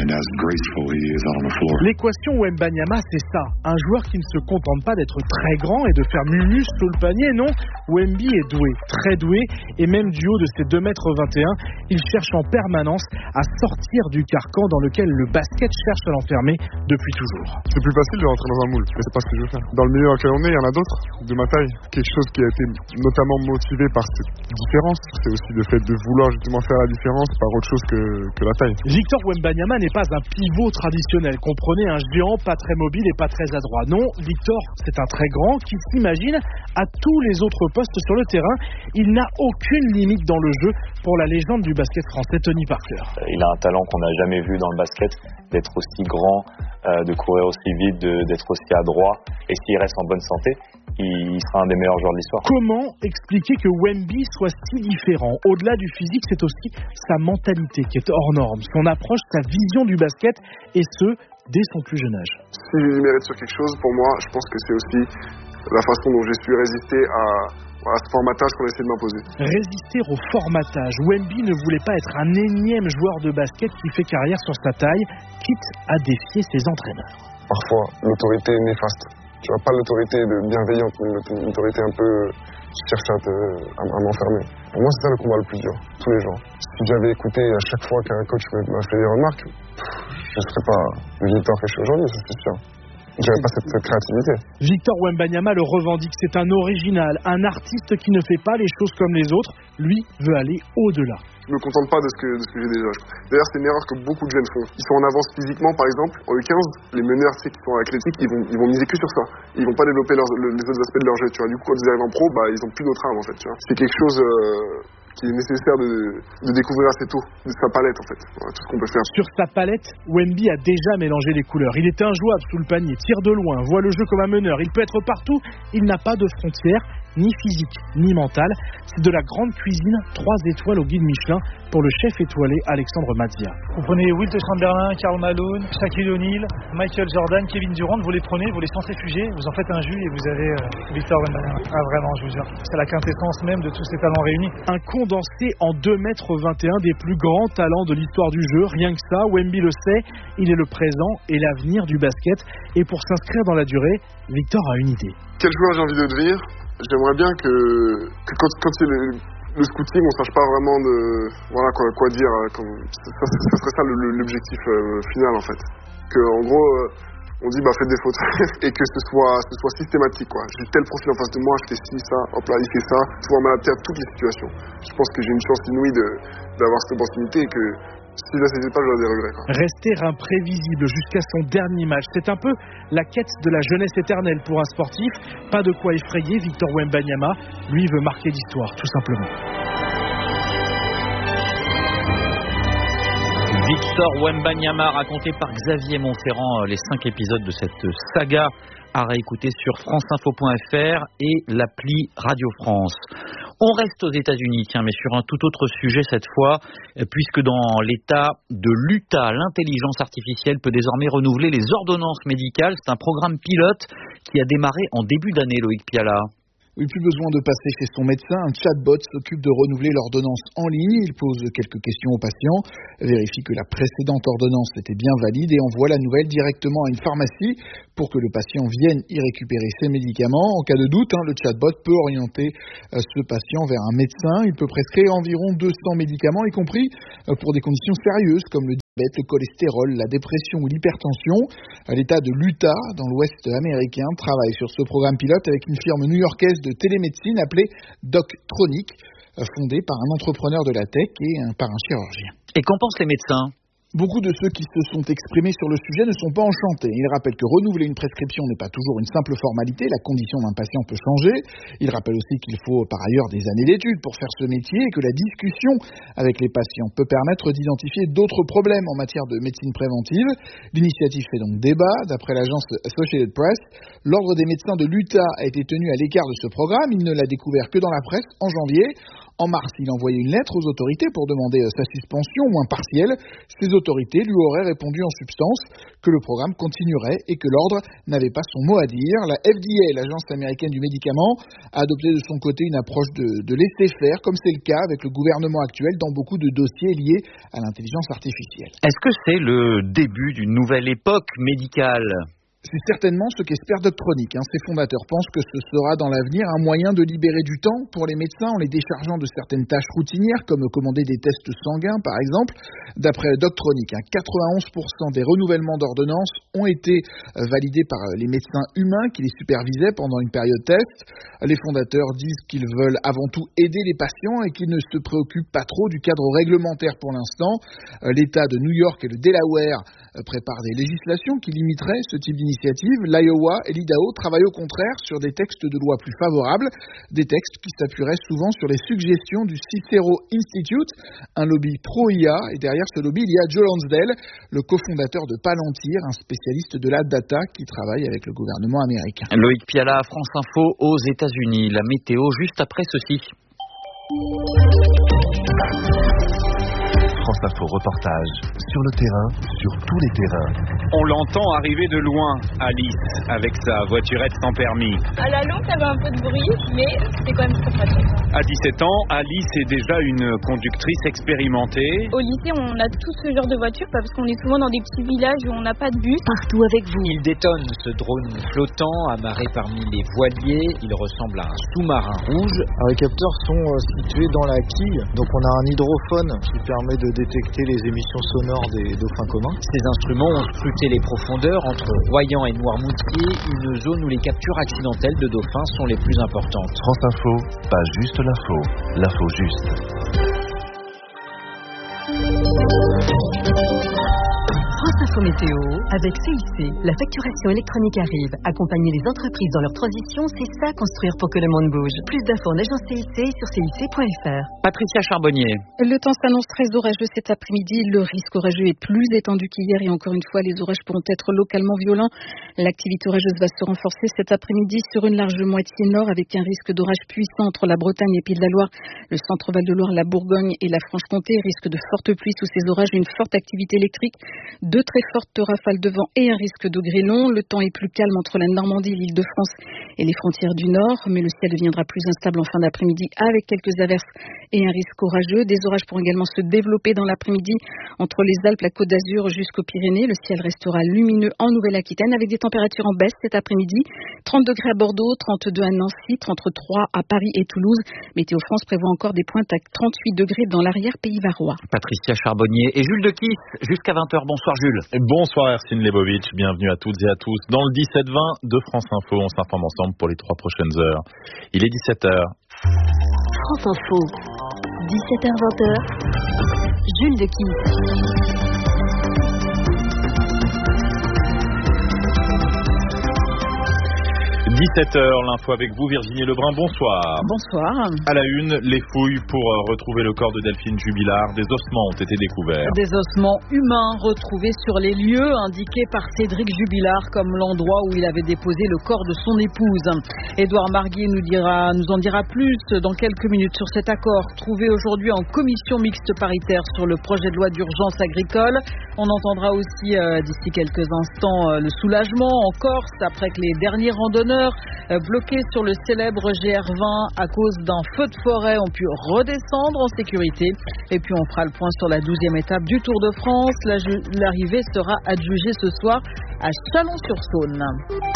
L'équation Wembanyama, c'est ça. Un joueur qui ne se contente pas d'être très grand et de faire mumus sous le panier, non. Wemby est doué, très doué, et même du haut de ses 2,21 m, il cherche en permanence à sortir du carcan dans lequel le basket cherche à l'enfermer depuis toujours. C'est plus facile de rentrer dans un moule, mais c'est pas ce que je veux faire. Dans le milieu dans lequel on est, il y en a d'autres de ma taille. Quelque chose qui a été notamment motivé par cette différence, c'est aussi le fait de vouloir justement faire la différence par autre chose que la taille. Victor Wembanyama n'est pas un pivot traditionnel. Comprenez, un géant pas très mobile et pas très adroit. Non, Victor, c'est un très grand qui s'imagine à tous les autres postes sur le terrain. Il n'a aucune limite dans le jeu pour la légende du basket français, Tony Parker. Il a un talent qu'on n'a jamais vu dans le basket, d'être aussi grand, de courir aussi vite, d'être aussi adroit. Et s'il reste en bonne santé, il sera un des meilleurs joueurs de l'histoire. Comment expliquer que Wemby soit si différent? Au-delà du physique, c'est aussi sa mentalité qui est hors norme, son approche, sa vision du basket, et ce, dès son plus jeune âge. S'il mérite sur quelque chose, pour moi, je pense que c'est aussi la façon dont j'ai su résister à ce formatage qu'on essaie de m'imposer. Résister au formatage. Wemby ne voulait pas être un énième joueur de basket qui fait carrière sur sa taille, quitte à défier ses entraîneurs. Parfois, l'autorité est néfaste. Tu vois, pas l'autorité bienveillante, mais l'autorité un peu qui cherche à m'enfermer. Pour moi, c'est ça le combat le plus dur, tous les jours. Si j'avais écouté à chaque fois qu'un coach m'a fait des remarques, je ne serais pas le Victor que je suis aujourd'hui, ça c'est sûr. J'avais pas cette créativité. Victor Wembanyama le revendique, c'est un original, un artiste qui ne fait pas les choses comme les autres. Lui veut aller au-delà. Je me contente pas de ce que j'ai déjà. D'ailleurs, c'est une erreur que beaucoup de jeunes font. Ils sont en avance physiquement, par exemple. En U15, les meneurs qui sont athlétiques, ils vont miser que sur ça. Ils vont pas développer les autres aspects de leur jeu. Tu vois. Du coup, quand ils arrivent en pro, ils ont plus d'autres armes en fait. Tu vois. C'est quelque chose qui est nécessaire de découvrir assez tôt, de sa palette en fait. Voilà, tout ce qu'on peut faire. Sur sa palette, Wemby a déjà mélangé les couleurs. Il est injouable sous le panier, tire de loin, voit le jeu comme un meneur. Il peut être partout. Il n'a pas de frontières, ni physique, ni mentale. C'est de la grande cuisine, 3 étoiles au guide Michelin pour le chef étoilé Alexandre Mazzia. Vous prenez Wilt Chamberlain, Karl Malone, Shaquille O'Neal, Michael Jordan, Kevin Durant, vous les prenez, vous les centrifugez, vous en faites un jus et vous avez Victor Wembanyama. Ah vraiment, je vous jure. C'est la quintessence même de tous ces talents réunis. Un condensé en 2,21 m des plus grands talents de l'histoire du jeu. Rien que ça, Wemby le sait, il est le présent et l'avenir du basket. Et pour s'inscrire dans la durée, Victor a une idée. Quel joueur j'ai envie de devenir? J'aimerais bien que quand c'est le scouting, on ne sache pas vraiment quoi dire. Ça serait ça l'objectif final en fait. Que en gros, on dit faites des fautes et que ce soit systématique quoi. J'ai tel profil en face de moi, je fais ci, ça, hop là, il fait ça. Pouvoir m'adapter à toutes les situations. Je pense que j'ai une chance inouïe d'avoir cette opportunité et que si je ne la saisis pas, j'aurai des regrets. Quoi. Rester imprévisible jusqu'à son dernier match, c'est un peu la quête de la jeunesse éternelle pour un sportif. Pas de quoi effrayer Victor Wembanyama. Lui veut marquer l'histoire, tout simplement. Victor Wembanyama, raconté par Xavier Montferrand, les 5 épisodes de cette saga à réécouter sur franceinfo.fr et l'appli Radio France. On reste aux États-Unis, mais sur un tout autre sujet cette fois, puisque dans l'État de l'Utah, l'intelligence artificielle peut désormais renouveler les ordonnances médicales. C'est un programme pilote qui a démarré en début d'année, Loïc Piala. Oui, plus besoin de passer chez son médecin. Un chatbot s'occupe de renouveler l'ordonnance en ligne. Il pose quelques questions aux patients, vérifie que la précédente ordonnance était bien valide et envoie la nouvelle directement à une pharmacie pour que le patient vienne y récupérer ses médicaments. En cas de doute, le chatbot peut orienter ce patient vers un médecin. Il peut prescrire environ 200 médicaments, y compris pour des conditions sérieuses comme le diabète, le cholestérol, la dépression ou l'hypertension. L'État de l'Utah, dans l'Ouest américain, travaille sur ce programme pilote avec une firme new-yorkaise de télémédecine appelée Doctronic, fondée par un entrepreneur de la tech et par un chirurgien. Et qu'en pensent les médecins ? Beaucoup de ceux qui se sont exprimés sur le sujet ne sont pas enchantés. Ils rappellent que renouveler une prescription n'est pas toujours une simple formalité, la condition d'un patient peut changer. Ils rappellent aussi qu'il faut par ailleurs des années d'études pour faire ce métier et que la discussion avec les patients peut permettre d'identifier d'autres problèmes en matière de médecine préventive. L'initiative fait donc débat. D'après l'agence Associated Press, l'ordre des médecins de l'Utah a été tenu à l'écart de ce programme. Il ne l'a découvert que dans la presse en janvier. En mars, il a envoyé une lettre aux autorités pour demander sa suspension, moins partielle. Ces autorités lui auraient répondu en substance que le programme continuerait et que l'ordre n'avait pas son mot à dire. La FDA, l'agence américaine du médicament, a adopté de son côté une approche de laisser-faire, comme c'est le cas avec le gouvernement actuel dans beaucoup de dossiers liés à l'intelligence artificielle. Est-ce que c'est le début d'une nouvelle époque médicale ? C'est certainement ce qu'espère Doctronic. Ses fondateurs pensent que ce sera dans l'avenir un moyen de libérer du temps pour les médecins en les déchargeant de certaines tâches routinières comme commander des tests sanguins par exemple. D'après Doctronic, 91% des renouvellements d'ordonnances ont été validés par les médecins humains qui les supervisaient pendant une période test. Les fondateurs disent qu'ils veulent avant tout aider les patients et qu'ils ne se préoccupent pas trop du cadre réglementaire pour l'instant. L'État de New York et le Delaware préparent des législations qui limiteraient ce type d'initiative. L'Iowa et l'Idaho travaillent au contraire sur des textes de loi plus favorables, des textes qui s'appuieraient souvent sur les suggestions du Cicero Institute, un lobby pro-IA, et derrière ce lobby, il y a Joe Lansdale, le cofondateur de Palantir, un spécialiste de la data qui travaille avec le gouvernement américain. Loïc Piala, France Info aux États-Unis. La météo juste après ceci. France Info reportage sur le terrain, sur tous les terrains. On l'entend arriver de loin, Alice, avec sa voiturette sans permis. À la longue, ça avait un peu de bruit, mais c'est quand même très pratique. À 17 ans, Alice est déjà une conductrice expérimentée. Au lycée, on a tout ce genre de voiture parce qu'on est souvent dans des petits villages où on n'a pas de bus. Partout avec vous. Il détonne ce drone flottant, amarré parmi les voiliers. Il ressemble à un sous-marin rouge. Les capteurs sont situés dans la quille, donc on a un hydrophone qui permet de détecter les émissions sonores des dauphins communs. Ces instruments ont scruté les profondeurs entre Royan et Noirmoutier, une zone où les captures accidentelles de dauphins sont les plus importantes. France Info, pas juste l'info, l'info juste. France Info Météo, avec CIC, la facturation électronique arrive. Accompagner les entreprises dans leur transition, c'est ça construire pour que le monde bouge. Plus d'infos en agence CIC sur cic.fr. Patricia Charbonnier. Le temps s'annonce très orageux cet après-midi. Le risque orageux est plus étendu qu'hier et encore une fois, les orages pourront être localement violents. L'activité orageuse va se renforcer cet après-midi sur une large moitié nord avec un risque d'orage puissant entre la Bretagne et Pays de la Loire. Le centre-val de Loire, la Bourgogne et la Franche-Comté risquent de fortes pluies sous ces orages, une forte activité électrique. De très fortes rafales de vent et un risque de grêlons. Le temps est plus calme entre la Normandie, l'Île-de-France et les frontières du Nord, mais le ciel deviendra plus instable en fin d'après-midi avec quelques averses et un risque orageux. Des orages pourront également se développer dans l'après-midi entre les Alpes, la Côte d'Azur jusqu'aux Pyrénées. Le ciel restera lumineux en Nouvelle-Aquitaine avec des températures en baisse cet après-midi. 30 degrés à Bordeaux, 32 à Nancy, 33 à Paris et Toulouse. Météo France prévoit encore des pointes à 38 degrés dans l'arrière-pays varois. Patricia Charbonnier et Jules Dequis jusqu'à 20h. Bonsoir Jules. Bonsoir Ercine Lebovitch, bienvenue à toutes et à tous dans le 17-20 de France Info. On s'informe ensemble pour les 3 prochaines heures. Il est 17h. France Info, 17h-20h, Jules Dequis. 17h, l'info avec vous, Virginie Lebrun, bonsoir. Bonsoir. À la une, les fouilles pour retrouver le corps de Delphine Jubilard. Des ossements ont été découverts. Des ossements humains retrouvés sur les lieux indiqués par Cédric Jubilard comme l'endroit où il avait déposé le corps de son épouse. Édouard Marguier nous en dira plus dans quelques minutes sur cet accord trouvé aujourd'hui en commission mixte paritaire sur le projet de loi d'urgence agricole. On entendra aussi d'ici quelques instants le soulagement en Corse après que les derniers randonneurs bloqués sur le célèbre GR20 à cause d'un feu de forêt ont pu redescendre en sécurité. Et puis on fera le point sur la 12e étape du Tour de France. L'arrivée sera adjugée ce soir à Chalon-sur-Saône.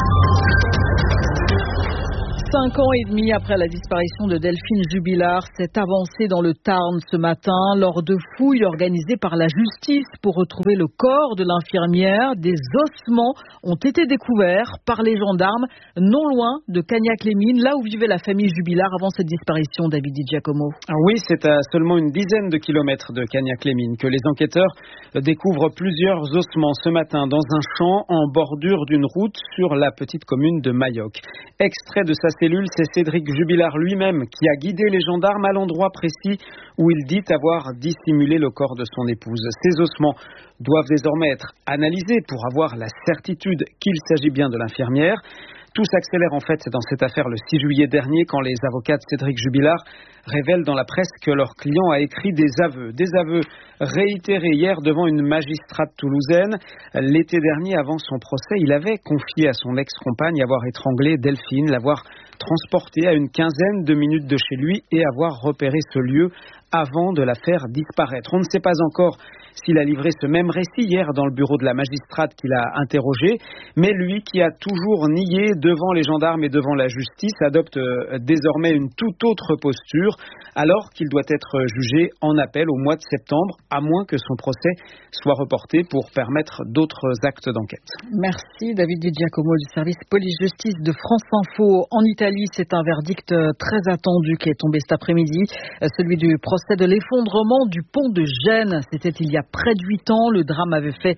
5 ans et demi après la disparition de Delphine Jubilard, s'est avancée dans le Tarn ce matin lors de fouilles organisées par la justice pour retrouver le corps de l'infirmière. Des ossements ont été découverts par les gendarmes non loin de Cagnac-les-Mines, là où vivait la famille Jubilard avant cette disparition. David Di Giacomo. Oui, c'est à seulement une dizaine de kilomètres de Cagnac-les-Mines que les enquêteurs découvrent plusieurs ossements ce matin dans un champ en bordure d'une route sur la petite commune de Mayoc. Extrait de sa cellule, c'est Cédric Jubilard lui-même qui a guidé les gendarmes à l'endroit précis où il dit avoir dissimulé le corps de son épouse. Ces ossements doivent désormais être analysés pour avoir la certitude qu'il s'agit bien de l'infirmière. Tout s'accélère en fait dans cette affaire le 6 juillet dernier quand les avocats de Cédric Jubilard révèlent dans la presse que leur client a écrit des aveux réitérés hier devant une magistrate toulousaine. L'été dernier, avant son procès, il avait confié à son ex-compagne avoir étranglé Delphine, l'avoir transportée à une quinzaine de minutes de chez lui et avoir repéré ce lieu avant de la faire disparaître. On ne sait pas encore s'il a livré ce même récit hier dans le bureau de la magistrate qu'il a interrogé, mais lui qui a toujours nié devant les gendarmes et devant la justice adopte désormais une toute autre posture alors qu'il doit être jugé en appel au mois de septembre, à moins que son procès soit reporté pour permettre d'autres actes d'enquête. Merci David Di Giacomo du service police-justice de France Info. En Italie, c'est un verdict très attendu qui est tombé cet après-midi, celui du procès de l'effondrement du pont de Gênes. C'était il y a près de 8 ans. Le drame avait fait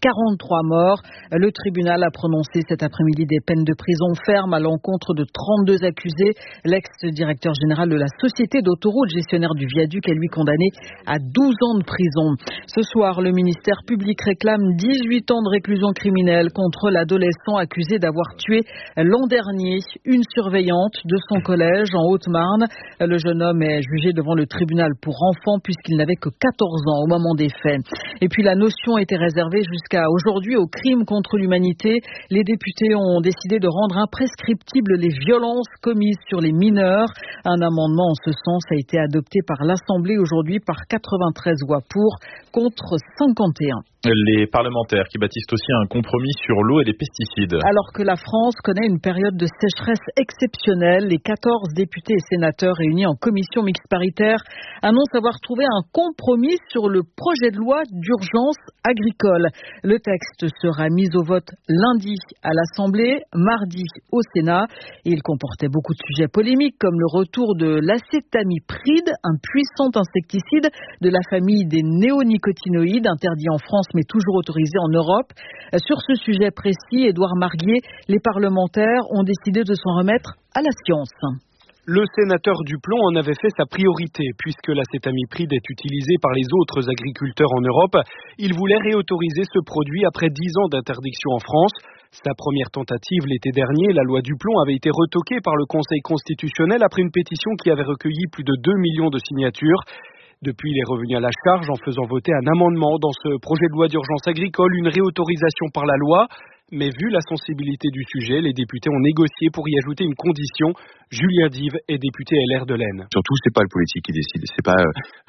43 morts. Le tribunal a prononcé cet après-midi des peines de prison ferme à l'encontre de 32 accusés. L'ex-directeur général de la société d'autoroute, gestionnaire du viaduc, est lui condamné à 12 ans de prison. Ce soir, le ministère public réclame 18 ans de réclusion criminelle contre l'adolescent accusé d'avoir tué l'an dernier une surveillante de son collège en Haute-Marne. Le jeune homme est jugé devant le tribunal pour enfants puisqu'il n'avait que 14 ans au moment des faits. Et puis la notion était réservée jusqu'à aujourd'hui aux crimes contre l'humanité. Les députés ont décidé de rendre imprescriptibles les violences commises sur les mineurs. Un amendement en ce sens a été adopté par l'Assemblée aujourd'hui par 93 voix pour, contre 51. Les parlementaires qui bâtissent aussi un compromis sur l'eau et les pesticides. Alors que la France connaît une période de sécheresse exceptionnelle, les 14 députés et sénateurs réunis en commission mixte paritaire annoncent avoir trouvé un compromis sur le projet de loi d'urgence agricole. Le texte sera mis au vote lundi à l'Assemblée, mardi au Sénat. Il comportait beaucoup de sujets polémiques comme le retour de l'acétamipride, un puissant insecticide de la famille des néonicotinoïdes, interdit en France mais toujours autorisé en Europe. Sur ce sujet précis, Édouard Marguier, les parlementaires ont décidé de s'en remettre à la science. Le sénateur Duplon en avait fait sa priorité. Puisque l'acétamipride est utilisé par les autres agriculteurs en Europe, il voulait réautoriser ce produit après 10 ans d'interdiction en France. Sa première tentative l'été dernier, la loi Duplon avait été retoquée par le Conseil constitutionnel après une pétition qui avait recueilli plus de 2 millions de signatures. Depuis, il est revenu à la charge en faisant voter un amendement dans ce projet de loi d'urgence agricole, une réautorisation par la loi. Mais vu la sensibilité du sujet, les députés ont négocié pour y ajouter une condition. Julien Dive est député LR de l'Aisne. Surtout, c'est pas le politique qui décide, c'est pas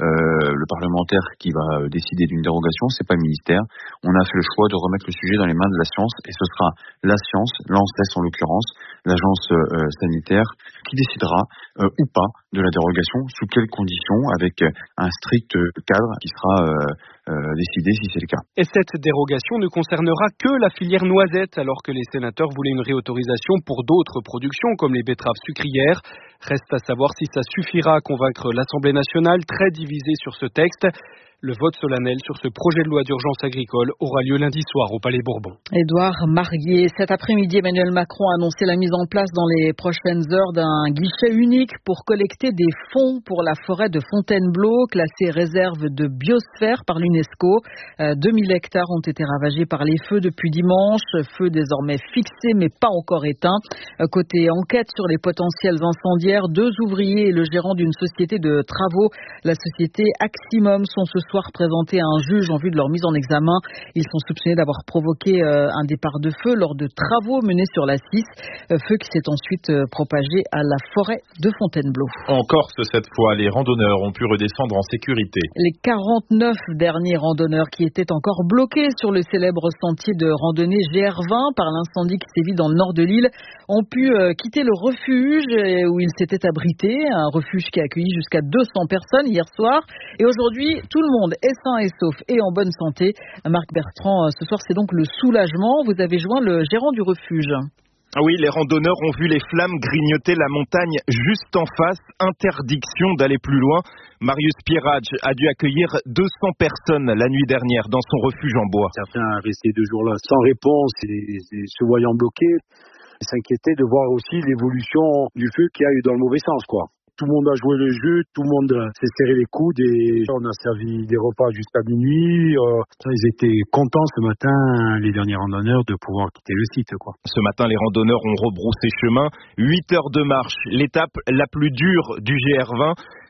le parlementaire qui va décider d'une dérogation, c'est pas le ministère. On a fait le choix de remettre le sujet dans les mains de la science et ce sera la science, l'ANSES en l'occurrence, l'agence sanitaire, qui décidera ou pas de la dérogation, sous quelles conditions, avec un strict cadre qui sera décidé si c'est le cas. Et cette dérogation ne concernera que la filière noisette, alors que les sénateurs voulaient une réautorisation pour d'autres productions comme les betteraves sucrières. Reste à savoir si ça suffira à convaincre l'Assemblée nationale, très divisée sur ce texte. Le vote solennel sur ce projet de loi d'urgence agricole aura lieu lundi soir au Palais Bourbon. Édouard Marguier, cet après-midi, Emmanuel Macron a annoncé la mise en place dans les prochaines heures d'un guichet unique pour collecter des fonds pour la forêt de Fontainebleau, classée réserve de biosphère par l'UNESCO. 2000 hectares ont été ravagés par les feux depuis dimanche, feux désormais fixés mais pas encore éteints. Côté enquête sur les potentiels incendiaires, 2 ouvriers et le gérant d'une société de travaux, la société Aximum, sont ce soir présentés à un juge en vue de leur mise en examen. Ils sont soupçonnés d'avoir provoqué un départ de feu lors de travaux menés sur la 6, feu qui s'est ensuite propagé à la forêt de Fontainebleau. En Corse, cette fois, les randonneurs ont pu redescendre en sécurité. Les 49 derniers randonneurs qui étaient encore bloqués sur le célèbre sentier de randonnée GR20 par l'incendie qui sévit dans le nord de l'île ont pu quitter le refuge où ils s'étaient abrités, un refuge qui a accueilli jusqu'à 200 personnes hier soir. Et aujourd'hui, tout le monde est sain et sauf et en bonne santé. Marc Bertrand, ce soir, c'est donc le soulagement. Vous avez joint le gérant du refuge. Ah oui, les randonneurs ont vu les flammes grignoter la montagne juste en face. Interdiction d'aller plus loin. Marius Pierrage a dû accueillir 200 personnes la nuit dernière dans son refuge en bois. Certains restaient 2 jours là sans réponse et se voyant bloqués, s'inquiétaient de voir aussi l'évolution du feu qui a eu dans le mauvais sens, quoi. Tout le monde a joué le jeu, tout le monde s'est serré les coudes et on a servi des repas jusqu'à minuit. Ils étaient contents ce matin, les derniers randonneurs, de pouvoir quitter le site, quoi. Ce matin, les randonneurs ont rebroussé chemin. 8 heures de marche, l'étape la plus dure du GR20.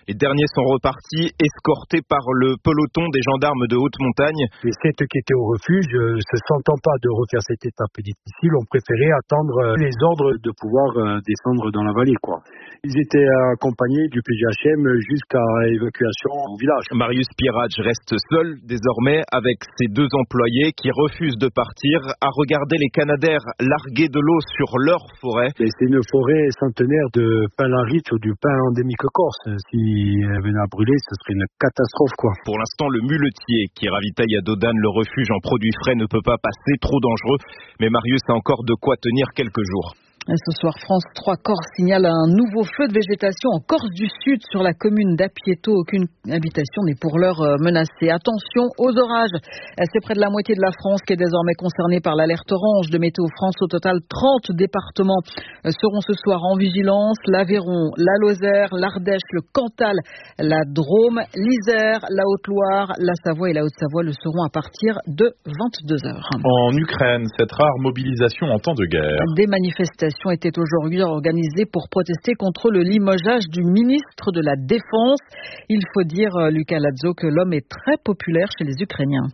Les derniers sont repartis, escortés par le peloton des gendarmes de haute montagne. Les 7 qui étaient au refuge, se sentant pas de refaire cette étape difficile, ont préféré attendre les ordres de pouvoir descendre dans la vallée, quoi. Ils étaient accompagnés du PGHM jusqu'à évacuation au village. Marius Pierradj reste seul désormais avec ses 2 employés qui refusent de partir à regarder les Canadaires larguer de l'eau sur leur forêt. Et c'est une forêt centenaire de pin laritz ou du pin endémique corse. Si elle venait à brûler, ce serait une catastrophe, quoi. Pour l'instant, le muletier qui ravitaille à Dodane le refuge en produits frais ne peut pas passer, trop dangereux. Mais Marius a encore de quoi tenir quelques jours. Ce soir, France 3 Corse signale un nouveau feu de végétation en Corse du Sud sur la commune d'Apieto. Aucune habitation n'est pour l'heure menacée. Attention aux orages. C'est près de la moitié de la France qui est désormais concernée par l'alerte orange de Météo France. Au total, 30 départements seront ce soir en vigilance. L'Aveyron, la Lozère, l'Ardèche, le Cantal, la Drôme, l'Isère, la Haute-Loire, la Savoie et la Haute-Savoie le seront à partir de 22h. En Ukraine, cette rare mobilisation en temps de guerre. Des manifestations était aujourd'hui organisée pour protester contre le limogeage du ministre de la Défense. Il faut dire, Lucas Lazzo, que l'homme est très populaire chez les Ukrainiens.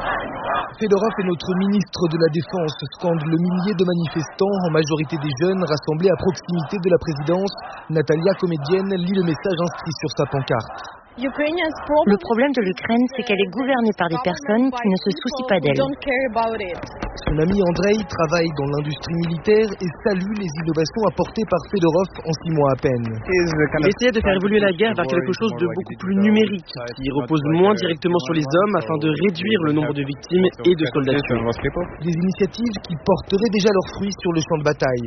Fedorov est notre ministre de la Défense, scandent le millier de manifestants, en majorité des jeunes, rassemblés à proximité de la présidence. Natalia, comédienne, lit le message inscrit sur sa pancarte. Le problème de l'Ukraine, c'est qu'elle est gouvernée par des personnes qui ne se soucient pas d'elle. Son ami Andrei travaille dans l'industrie militaire et salue les innovations apportées par Fedorov en 6 mois à peine. Il essayait de faire évoluer la guerre vers quelque chose de beaucoup plus numérique, qui repose moins directement sur les hommes afin de réduire le nombre de victimes et de soldats tués. Des initiatives qui porteraient déjà leurs fruits sur le champ de bataille.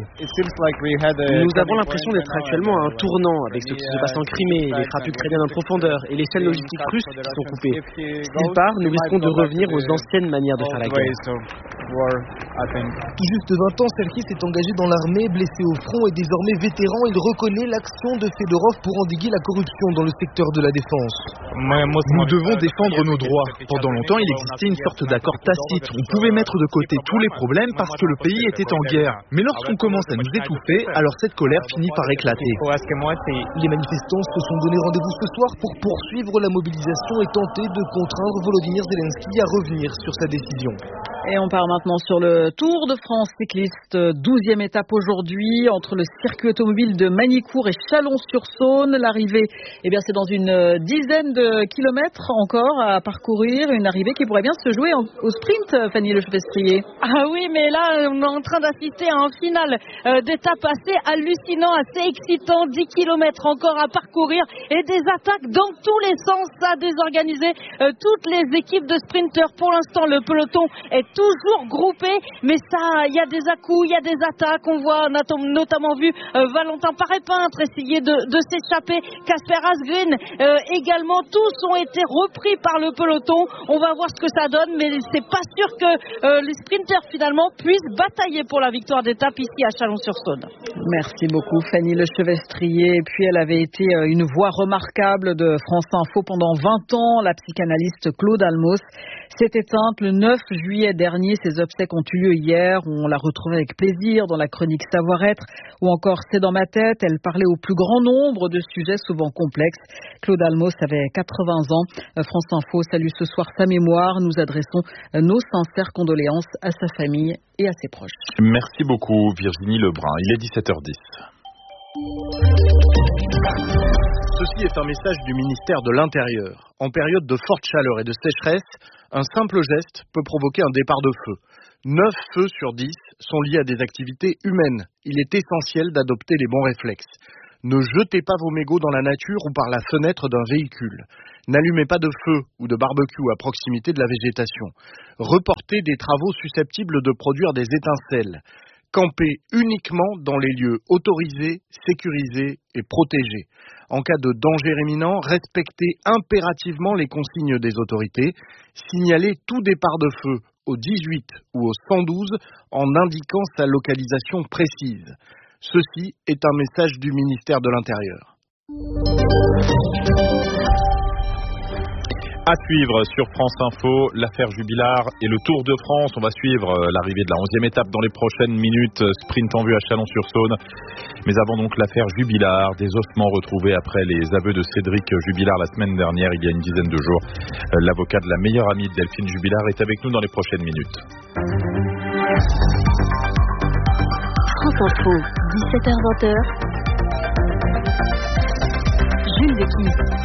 Nous avons l'impression d'être actuellement à un tournant avec ce qui se passe en Crimée, les frappes ukrainiennes en profondeur et les chaînes logistiques russes qui sont coupées. S'il part, nous risquons de revenir aux anciennes manières de faire la guerre. Tout juste 20 ans, Serkis s'est engagé dans l'armée, blessé au front et désormais vétéran. Il reconnaît l'action de Fedorov pour endiguer la corruption dans le secteur de la défense. Nous devons défendre nos droits. Pendant longtemps, il existait une sorte d'accord tacite. On pouvait mettre de côté tous les problèmes parce que le pays était en guerre. Mais lorsqu'on commence à nous étouffer, alors cette colère finit par éclater. Les manifestants se sont donné rendez-vous ce soir pour poursuivre la mobilisation et tenter de contraindre Volodymyr Zelensky à revenir sur sa décision. Et on part maintenant sur le Tour de France cycliste, 12e étape aujourd'hui entre le circuit automobile de Magny-Cours et Chalon-sur-Saône. L'arrivée, c'est dans une dizaine de kilomètres encore à parcourir, une arrivée qui pourrait bien se jouer au sprint, Fanny Le Chevestrier. Ah oui, mais là on est en train d'assister à un final d'étape assez hallucinant, assez excitant, 10 kilomètres encore à parcourir et des attaques dans tous les sens à désorganiser toutes les équipes de sprinteurs. Pour l'instant, le peloton est toujours groupé, mais ça, il y a des à-coups, il y a des attaques. On voit, on a notamment vu Valentin Paré-Peintre essayer de s'échapper, Casper Asgreen également. Tous ont été repris par le peloton. On va voir ce que ça donne, mais c'est pas sûr que les sprinteurs finalement puissent batailler pour la victoire d'étape ici à Chalon-sur-Saône. Merci beaucoup Fanny Le Chevestrier. Et puis elle avait été une voix remarquable de France Info pendant 20 ans. La psychanalyste Claude Almos s'est éteinte le 9 juillet dernier. Ses obsèques ont eu lieu hier. On l'a retrouvée avec plaisir dans la chronique Savoir-être ou encore C'est dans ma tête. Elle parlait au plus grand nombre de sujets souvent complexes. Claude Almos avait 80 ans. France Info salue ce soir sa mémoire. Nous adressons nos sincères condoléances à sa famille et à ses proches. Merci beaucoup Virginie Lebrun. Il est 17h10. Ceci est un message du ministère de l'Intérieur. En période de forte chaleur et de sécheresse, un simple geste peut provoquer un départ de feu. 9 feux sur 10 sont liés à des activités humaines. Il est essentiel d'adopter les bons réflexes. Ne jetez pas vos mégots dans la nature ou par la fenêtre d'un véhicule. N'allumez pas de feu ou de barbecue à proximité de la végétation. Reportez des travaux susceptibles de produire des étincelles. Campez uniquement dans les lieux autorisés, sécurisés et protégés. En cas de danger imminent, respectez impérativement les consignes des autorités. Signalez tout départ de feu au 18 ou au 112 en indiquant sa localisation précise. Ceci est un message du ministère de l'Intérieur. À suivre sur France Info, l'affaire Jubilard et le Tour de France. On va suivre l'arrivée de la 11e étape dans les prochaines minutes. Sprint en vue à Chalon-sur-Saône. Mais avant donc l'affaire Jubilard, des ossements retrouvés après les aveux de Cédric Jubilard la semaine dernière, il y a une dizaine de jours. L'avocat de la meilleure amie de Delphine Jubilard est avec nous dans les prochaines minutes. France Info, 17h-20h. Jules Dequis.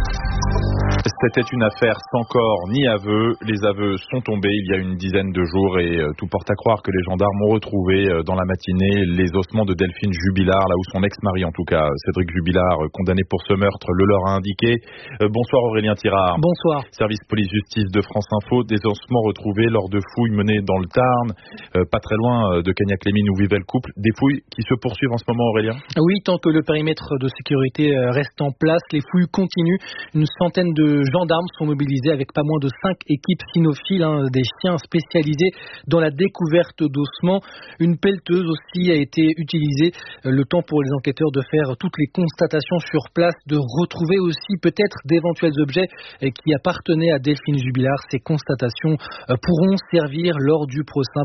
C'était une affaire sans corps ni aveu. Les aveux sont tombés il y a une dizaine de jours et tout porte à croire que les gendarmes ont retrouvé dans la matinée les ossements de Delphine Jubilard, là où son ex-mari en tout cas, Cédric Jubilard, condamné pour ce meurtre, le leur a indiqué. Bonsoir Aurélien Tirard. Bonsoir. Service police-justice de France Info, des ossements retrouvés lors de fouilles menées dans le Tarn, pas très loin de Cagnac-les-Mines où vivait le couple. Des fouilles qui se poursuivent en ce moment, Aurélien ? Oui, tant que le périmètre de sécurité reste en place, les fouilles continuent. Une centaine de gendarmes sont mobilisés avec pas moins de 5 équipes cynophiles, des chiens spécialisés dans la découverte d'ossements. Une pelleteuse aussi a été utilisée, le temps pour les enquêteurs de faire toutes les constatations sur place, de retrouver aussi peut-être d'éventuels objets qui appartenaient à Delphine Jubilard. Ces constatations pourront servir lors du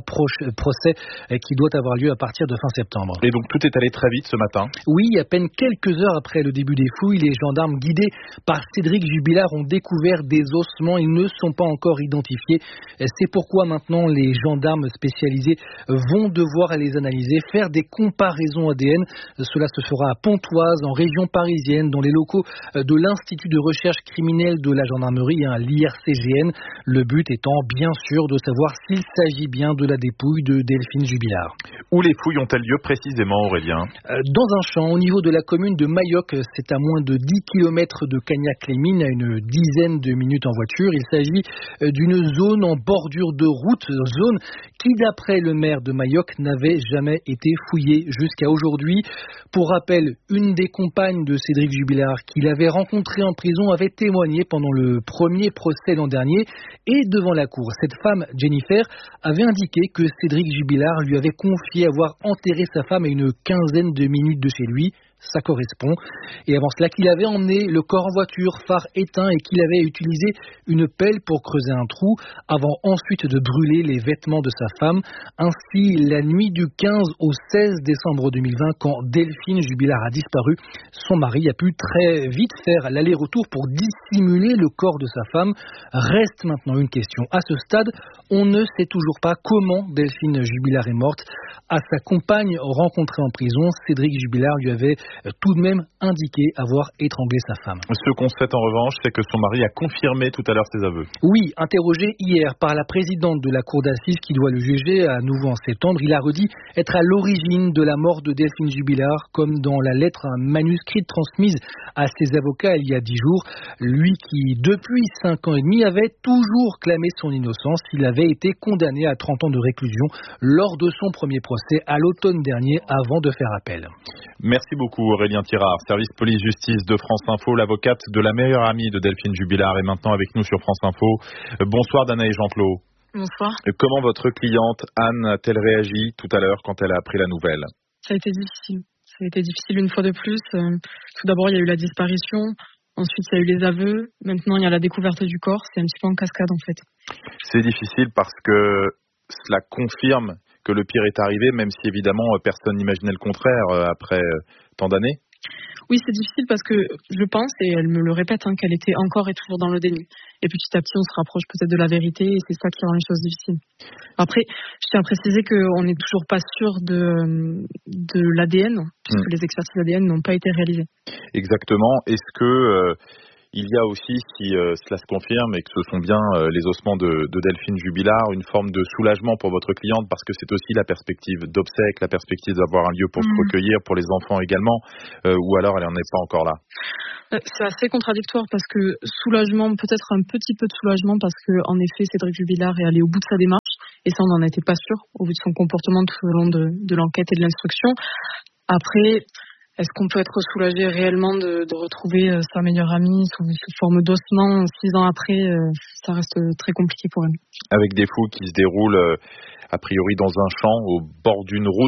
procès qui doit avoir lieu à partir de fin septembre. Et donc tout est allé très vite ce matin ? Oui, à peine quelques heures après le début des fouilles, les gendarmes guidés par Cédric Jubilard ont découvert des ossements. Ils ne sont pas encore identifiés. C'est pourquoi maintenant les gendarmes spécialisés vont devoir les analyser, faire des comparaisons ADN. Cela se fera à Pontoise, en région parisienne, dans les locaux de l'Institut de recherche criminelle de la gendarmerie, l'IRCGN. Le but étant bien sûr de savoir s'il s'agit bien de la dépouille de Delphine Jubilard. Où les fouilles ont-elles lieu précisément, Aurélien ? Dans un champ, au niveau de la commune de Mayoc. C'est à moins de 10 km de Cagnac-les-Mines, à une dizaine de minutes en voiture. Il s'agit d'une zone en bordure de route, zone qui, d'après le maire de Mayoc, n'avait jamais été fouillée jusqu'à aujourd'hui. Pour rappel, une des compagnes de Cédric Jubilard, qu'il avait rencontré en prison, avait témoigné pendant le premier procès l'an dernier et devant la cour. Cette femme, Jennifer, avait indiqué que Cédric Jubilard lui avait confié avoir enterré sa femme à une quinzaine de minutes de chez lui. Ça correspond. Et avant cela, qu'il avait emmené le corps en voiture, phare éteint, et qu'il avait utilisé une pelle pour creuser un trou, avant ensuite de brûler les vêtements de sa femme. Ainsi, la nuit du 15 au 16 décembre 2020, quand Delphine Jubilard a disparu, son mari a pu très vite faire l'aller-retour pour dissimuler le corps de sa femme. Reste maintenant une question. À ce stade, on ne sait toujours pas comment Delphine Jubilard est morte. À sa compagne rencontrée en prison, Cédric Jubilard lui avait tout de même indiqué avoir étranglé sa femme. Ce qu'on sait en revanche, c'est que son mari a confirmé tout à l'heure ses aveux. Oui, interrogé hier par la présidente de la cour d'assises qui doit le juger à nouveau en septembre, il a redit être à l'origine de la mort de Delphine Jubilard, comme dans la lettre manuscrite transmise à ses avocats il y a 10 jours. Lui qui, depuis 5 ans et demi, avait toujours clamé son innocence. Il avait été condamné à 30 ans de réclusion lors de son premier procès à l'automne dernier avant de faire appel. Merci beaucoup Aurélien Tirard, service police-justice de France Info. L'avocate de la meilleure amie de Delphine Jubilard est maintenant avec nous sur France Info. Bonsoir Dana et Jean-Claude. Bonsoir. Comment votre cliente Anne a-t-elle réagi tout à l'heure quand elle a appris la nouvelle ? Ça a été difficile. Ça a été difficile une fois de plus. Tout d'abord, il y a eu la disparition. Ensuite, il y a eu les aveux. Maintenant, il y a la découverte du corps. C'est un petit peu en cascade en fait. C'est difficile parce que cela confirme que le pire est arrivé, même si évidemment personne n'imaginait le contraire après tant d'années. Oui, c'est difficile parce que je pense, et elle me le répète, qu'elle était encore et toujours dans le déni. Et petit à petit, on se rapproche peut-être de la vérité et c'est ça qui rend les choses difficiles. Après, je tiens à préciser qu'on n'est toujours pas sûr de l'ADN, puisque les expertises ADN n'ont pas été réalisées. Exactement. Est-ce que il y a aussi, si cela se confirme et que ce sont bien les ossements de Delphine Jubilard, une forme de soulagement pour votre cliente parce que c'est aussi la perspective d'obsèques, la perspective d'avoir un lieu pour se recueillir, pour les enfants également, ou alors elle n'en est pas encore là? C'est assez contradictoire parce que soulagement, peut-être un petit peu de soulagement parce que en effet Cédric Jubilard est allé au bout de sa démarche et ça on n'en était pas sûr au vu de son comportement tout au long de l'enquête et de l'instruction. Après, est-ce qu'on peut être soulagé réellement de retrouver sa meilleure amie sous forme d'ossement 6 ans après? Ça reste très compliqué pour elle. Avec des fouilles qui se déroulent a priori dans un champ au bord d'une route.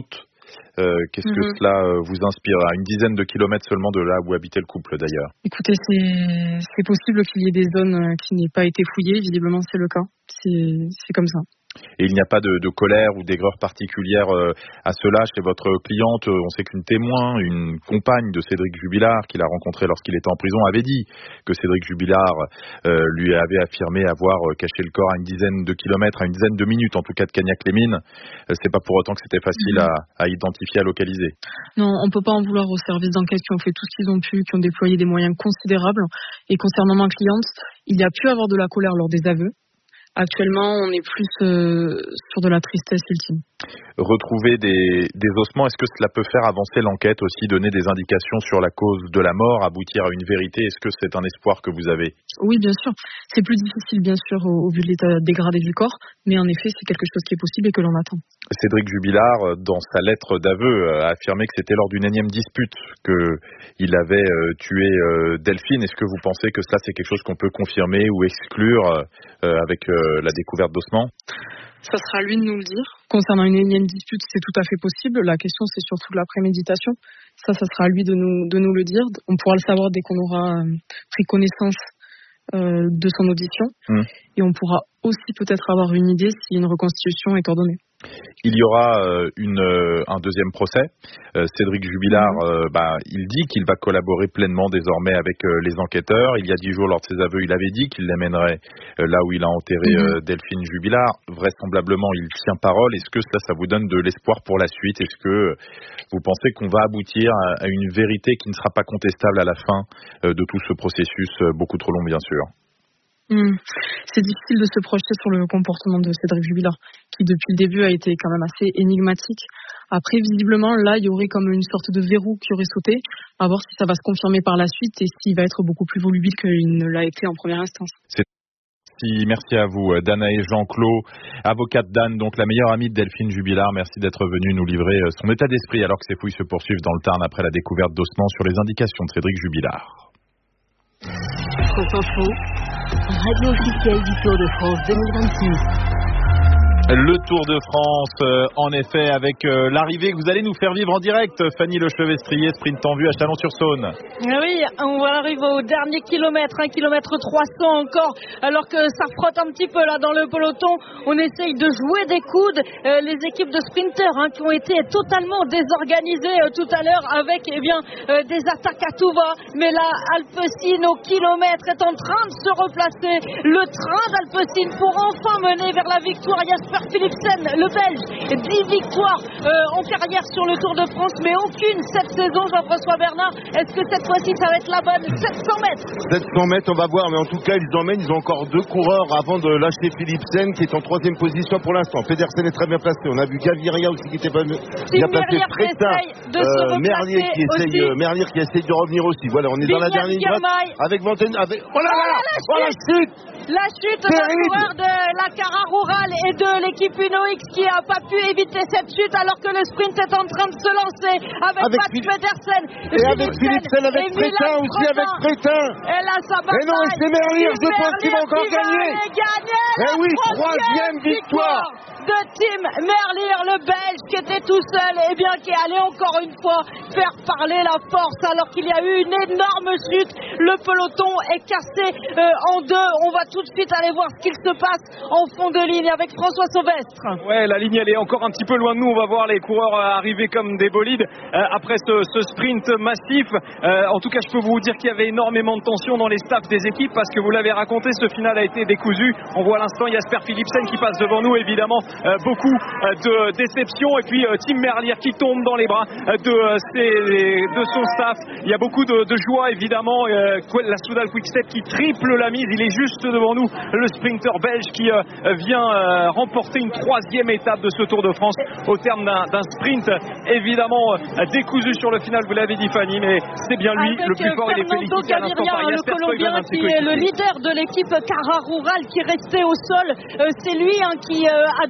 Qu'est-ce que cela vous inspire? À une dizaine de kilomètres seulement de là où habitait le couple d'ailleurs. Écoutez, c'est possible qu'il y ait des zones qui n'aient pas été fouillées. Visiblement, c'est le cas. C'est comme ça. Et il n'y a pas de colère ou d'aigreur particulière à cela chez votre cliente. On sait qu'une témoin, une compagne de Cédric Jubilard, qu'il a rencontré lorsqu'il était en prison, avait dit que Cédric Jubilard lui avait affirmé avoir caché le corps à une dizaine de kilomètres, à une dizaine de minutes en tout cas de Cagnac-les-Mines. C'est pas pour autant que c'était facile à identifier, à localiser. Non, on peut pas en vouloir aux services d'enquête qui ont fait tout ce qu'ils ont pu, qui ont déployé des moyens considérables. Et concernant ma cliente, il y a pu avoir de la colère lors des aveux. Actuellement, on est plus sur de la tristesse ultime. Retrouver des ossements, est-ce que cela peut faire avancer l'enquête aussi, donner des indications sur la cause de la mort, aboutir à une vérité? Est-ce que c'est un espoir que vous avez? Oui, bien sûr. C'est plus difficile, bien sûr, au vu de l'état dégradé du corps, mais en effet, c'est quelque chose qui est possible et que l'on attend. Cédric Jubilard, dans sa lettre d'aveu, a affirmé que c'était lors d'une énième dispute qu'il avait tué Delphine. Est-ce que vous pensez que ça, c'est quelque chose qu'on peut confirmer ou exclure avec la découverte d'ossements? Ça sera à lui de nous le dire. Concernant une énième dispute, c'est tout à fait possible. La question, c'est surtout la préméditation. Ça sera à lui de nous le dire. On pourra le savoir dès qu'on aura pris connaissance de son audition. Et on pourra aussi peut-être avoir une idée si une reconstitution est ordonnée. Il y aura un deuxième procès. Cédric Jubilard, il dit qu'il va collaborer pleinement désormais avec les enquêteurs. Il y a 10 jours, lors de ses aveux, il avait dit qu'il l'amènerait là où il a enterré Delphine Jubilard. Vraisemblablement, il tient parole. Est-ce que ça vous donne de l'espoir pour la suite? Est-ce que vous pensez qu'on va aboutir à une vérité qui ne sera pas contestable à la fin de tout ce processus beaucoup trop long, bien sûr? C'est difficile de se projeter sur le comportement de Cédric Jubilard, qui depuis le début a été quand même assez énigmatique. Après, visiblement, là, il y aurait comme une sorte de verrou qui aurait sauté, à voir si ça va se confirmer par la suite et s'il va être beaucoup plus volubile qu'il ne l'a été en première instance. Merci à vous, Danae Jean-Claude, avocate d'Anne, donc la meilleure amie de Delphine Jubilard. Merci d'être venue nous livrer son état d'esprit alors que ces fouilles se poursuivent dans le Tarn après la découverte d'ossements sur les indications de Cédric Jubilard. France Info, radio officielle du Tour de France 2026. Le Tour de France, en effet, avec l'arrivée que vous allez nous faire vivre en direct, Fanny Lechevestrier, sprint en vue à Chalon-sur-Saône. Oui, on va arriver au dernier kilomètre, 1 km 300 encore, alors que ça frotte un petit peu là dans le peloton. On essaye de jouer des coudes, les équipes de sprinteurs qui ont été totalement désorganisées tout à l'heure avec des attaques à tout va. Mais là, Alpecin au kilomètre est en train de se replacer. Le train d'Alpecin pour enfin mener vers la victoire. Jasper Philipsen, le Belge, 10 victoires en carrière sur le Tour de France, mais aucune cette saison, Jean-François Bernard. Est-ce que cette fois-ci, ça va être la bonne? 700 mètres 700 mètres, on va voir, mais en tout cas, ils ont encore 2 coureurs avant de lâcher Philipsen, qui est en 3e position pour l'instant. Pedersen est très bien placé. On a vu Gaviria aussi qui était pas bien placé. Freitin, Merlier qui essaye de revenir aussi. Voilà, on est dans la dernière ligne droite avec Vantene. Oh là là, la chute! La chute d'un coureur de la Cara Rural et de l'équipe UnoX qui n'a pas pu éviter cette chute alors que le sprint est en train de se lancer avec Mats Pedersen. Et avec Philipsen, avec Freitin aussi, avec Freitin. Et là, ça va. Et non, c'est Merlier, je pense qu'il va encore gagner. Et oui, 3e victoire de Tim Merlier, le Belge qui était tout seul et qui est allé encore une fois faire parler la force alors qu'il y a eu une énorme chute. Le peloton est cassé en deux. On va tout de suite aller voir ce qu'il se passe en fond de ligne avec François Sauvestre. Ouais, la ligne elle est encore un petit peu loin de nous. On va voir les coureurs arriver comme des bolides après ce sprint massif. En tout cas, je peux vous dire qu'il y avait énormément de tension dans les staffs des équipes parce que vous l'avez raconté, ce final a été décousu. On voit à l'instant Jasper Philipsen qui passe devant nous, évidemment. Beaucoup de déception et puis Tim Merlier qui tombe dans les bras de son staff. Il y a beaucoup de joie évidemment. La Soudal Quick-Step qui triple la mise. Il est juste devant nous, le sprinter belge qui vient remporter une 3e étape de ce Tour de France au terme d'un sprint évidemment décousu sur le final. Vous l'avez dit Fanny, mais c'est bien lui le plus fort. Il est félicité à l'instant par Jasper, le Colombien qui est le leader de l'équipe Cara Rural qui est resté au sol. C'est lui qui a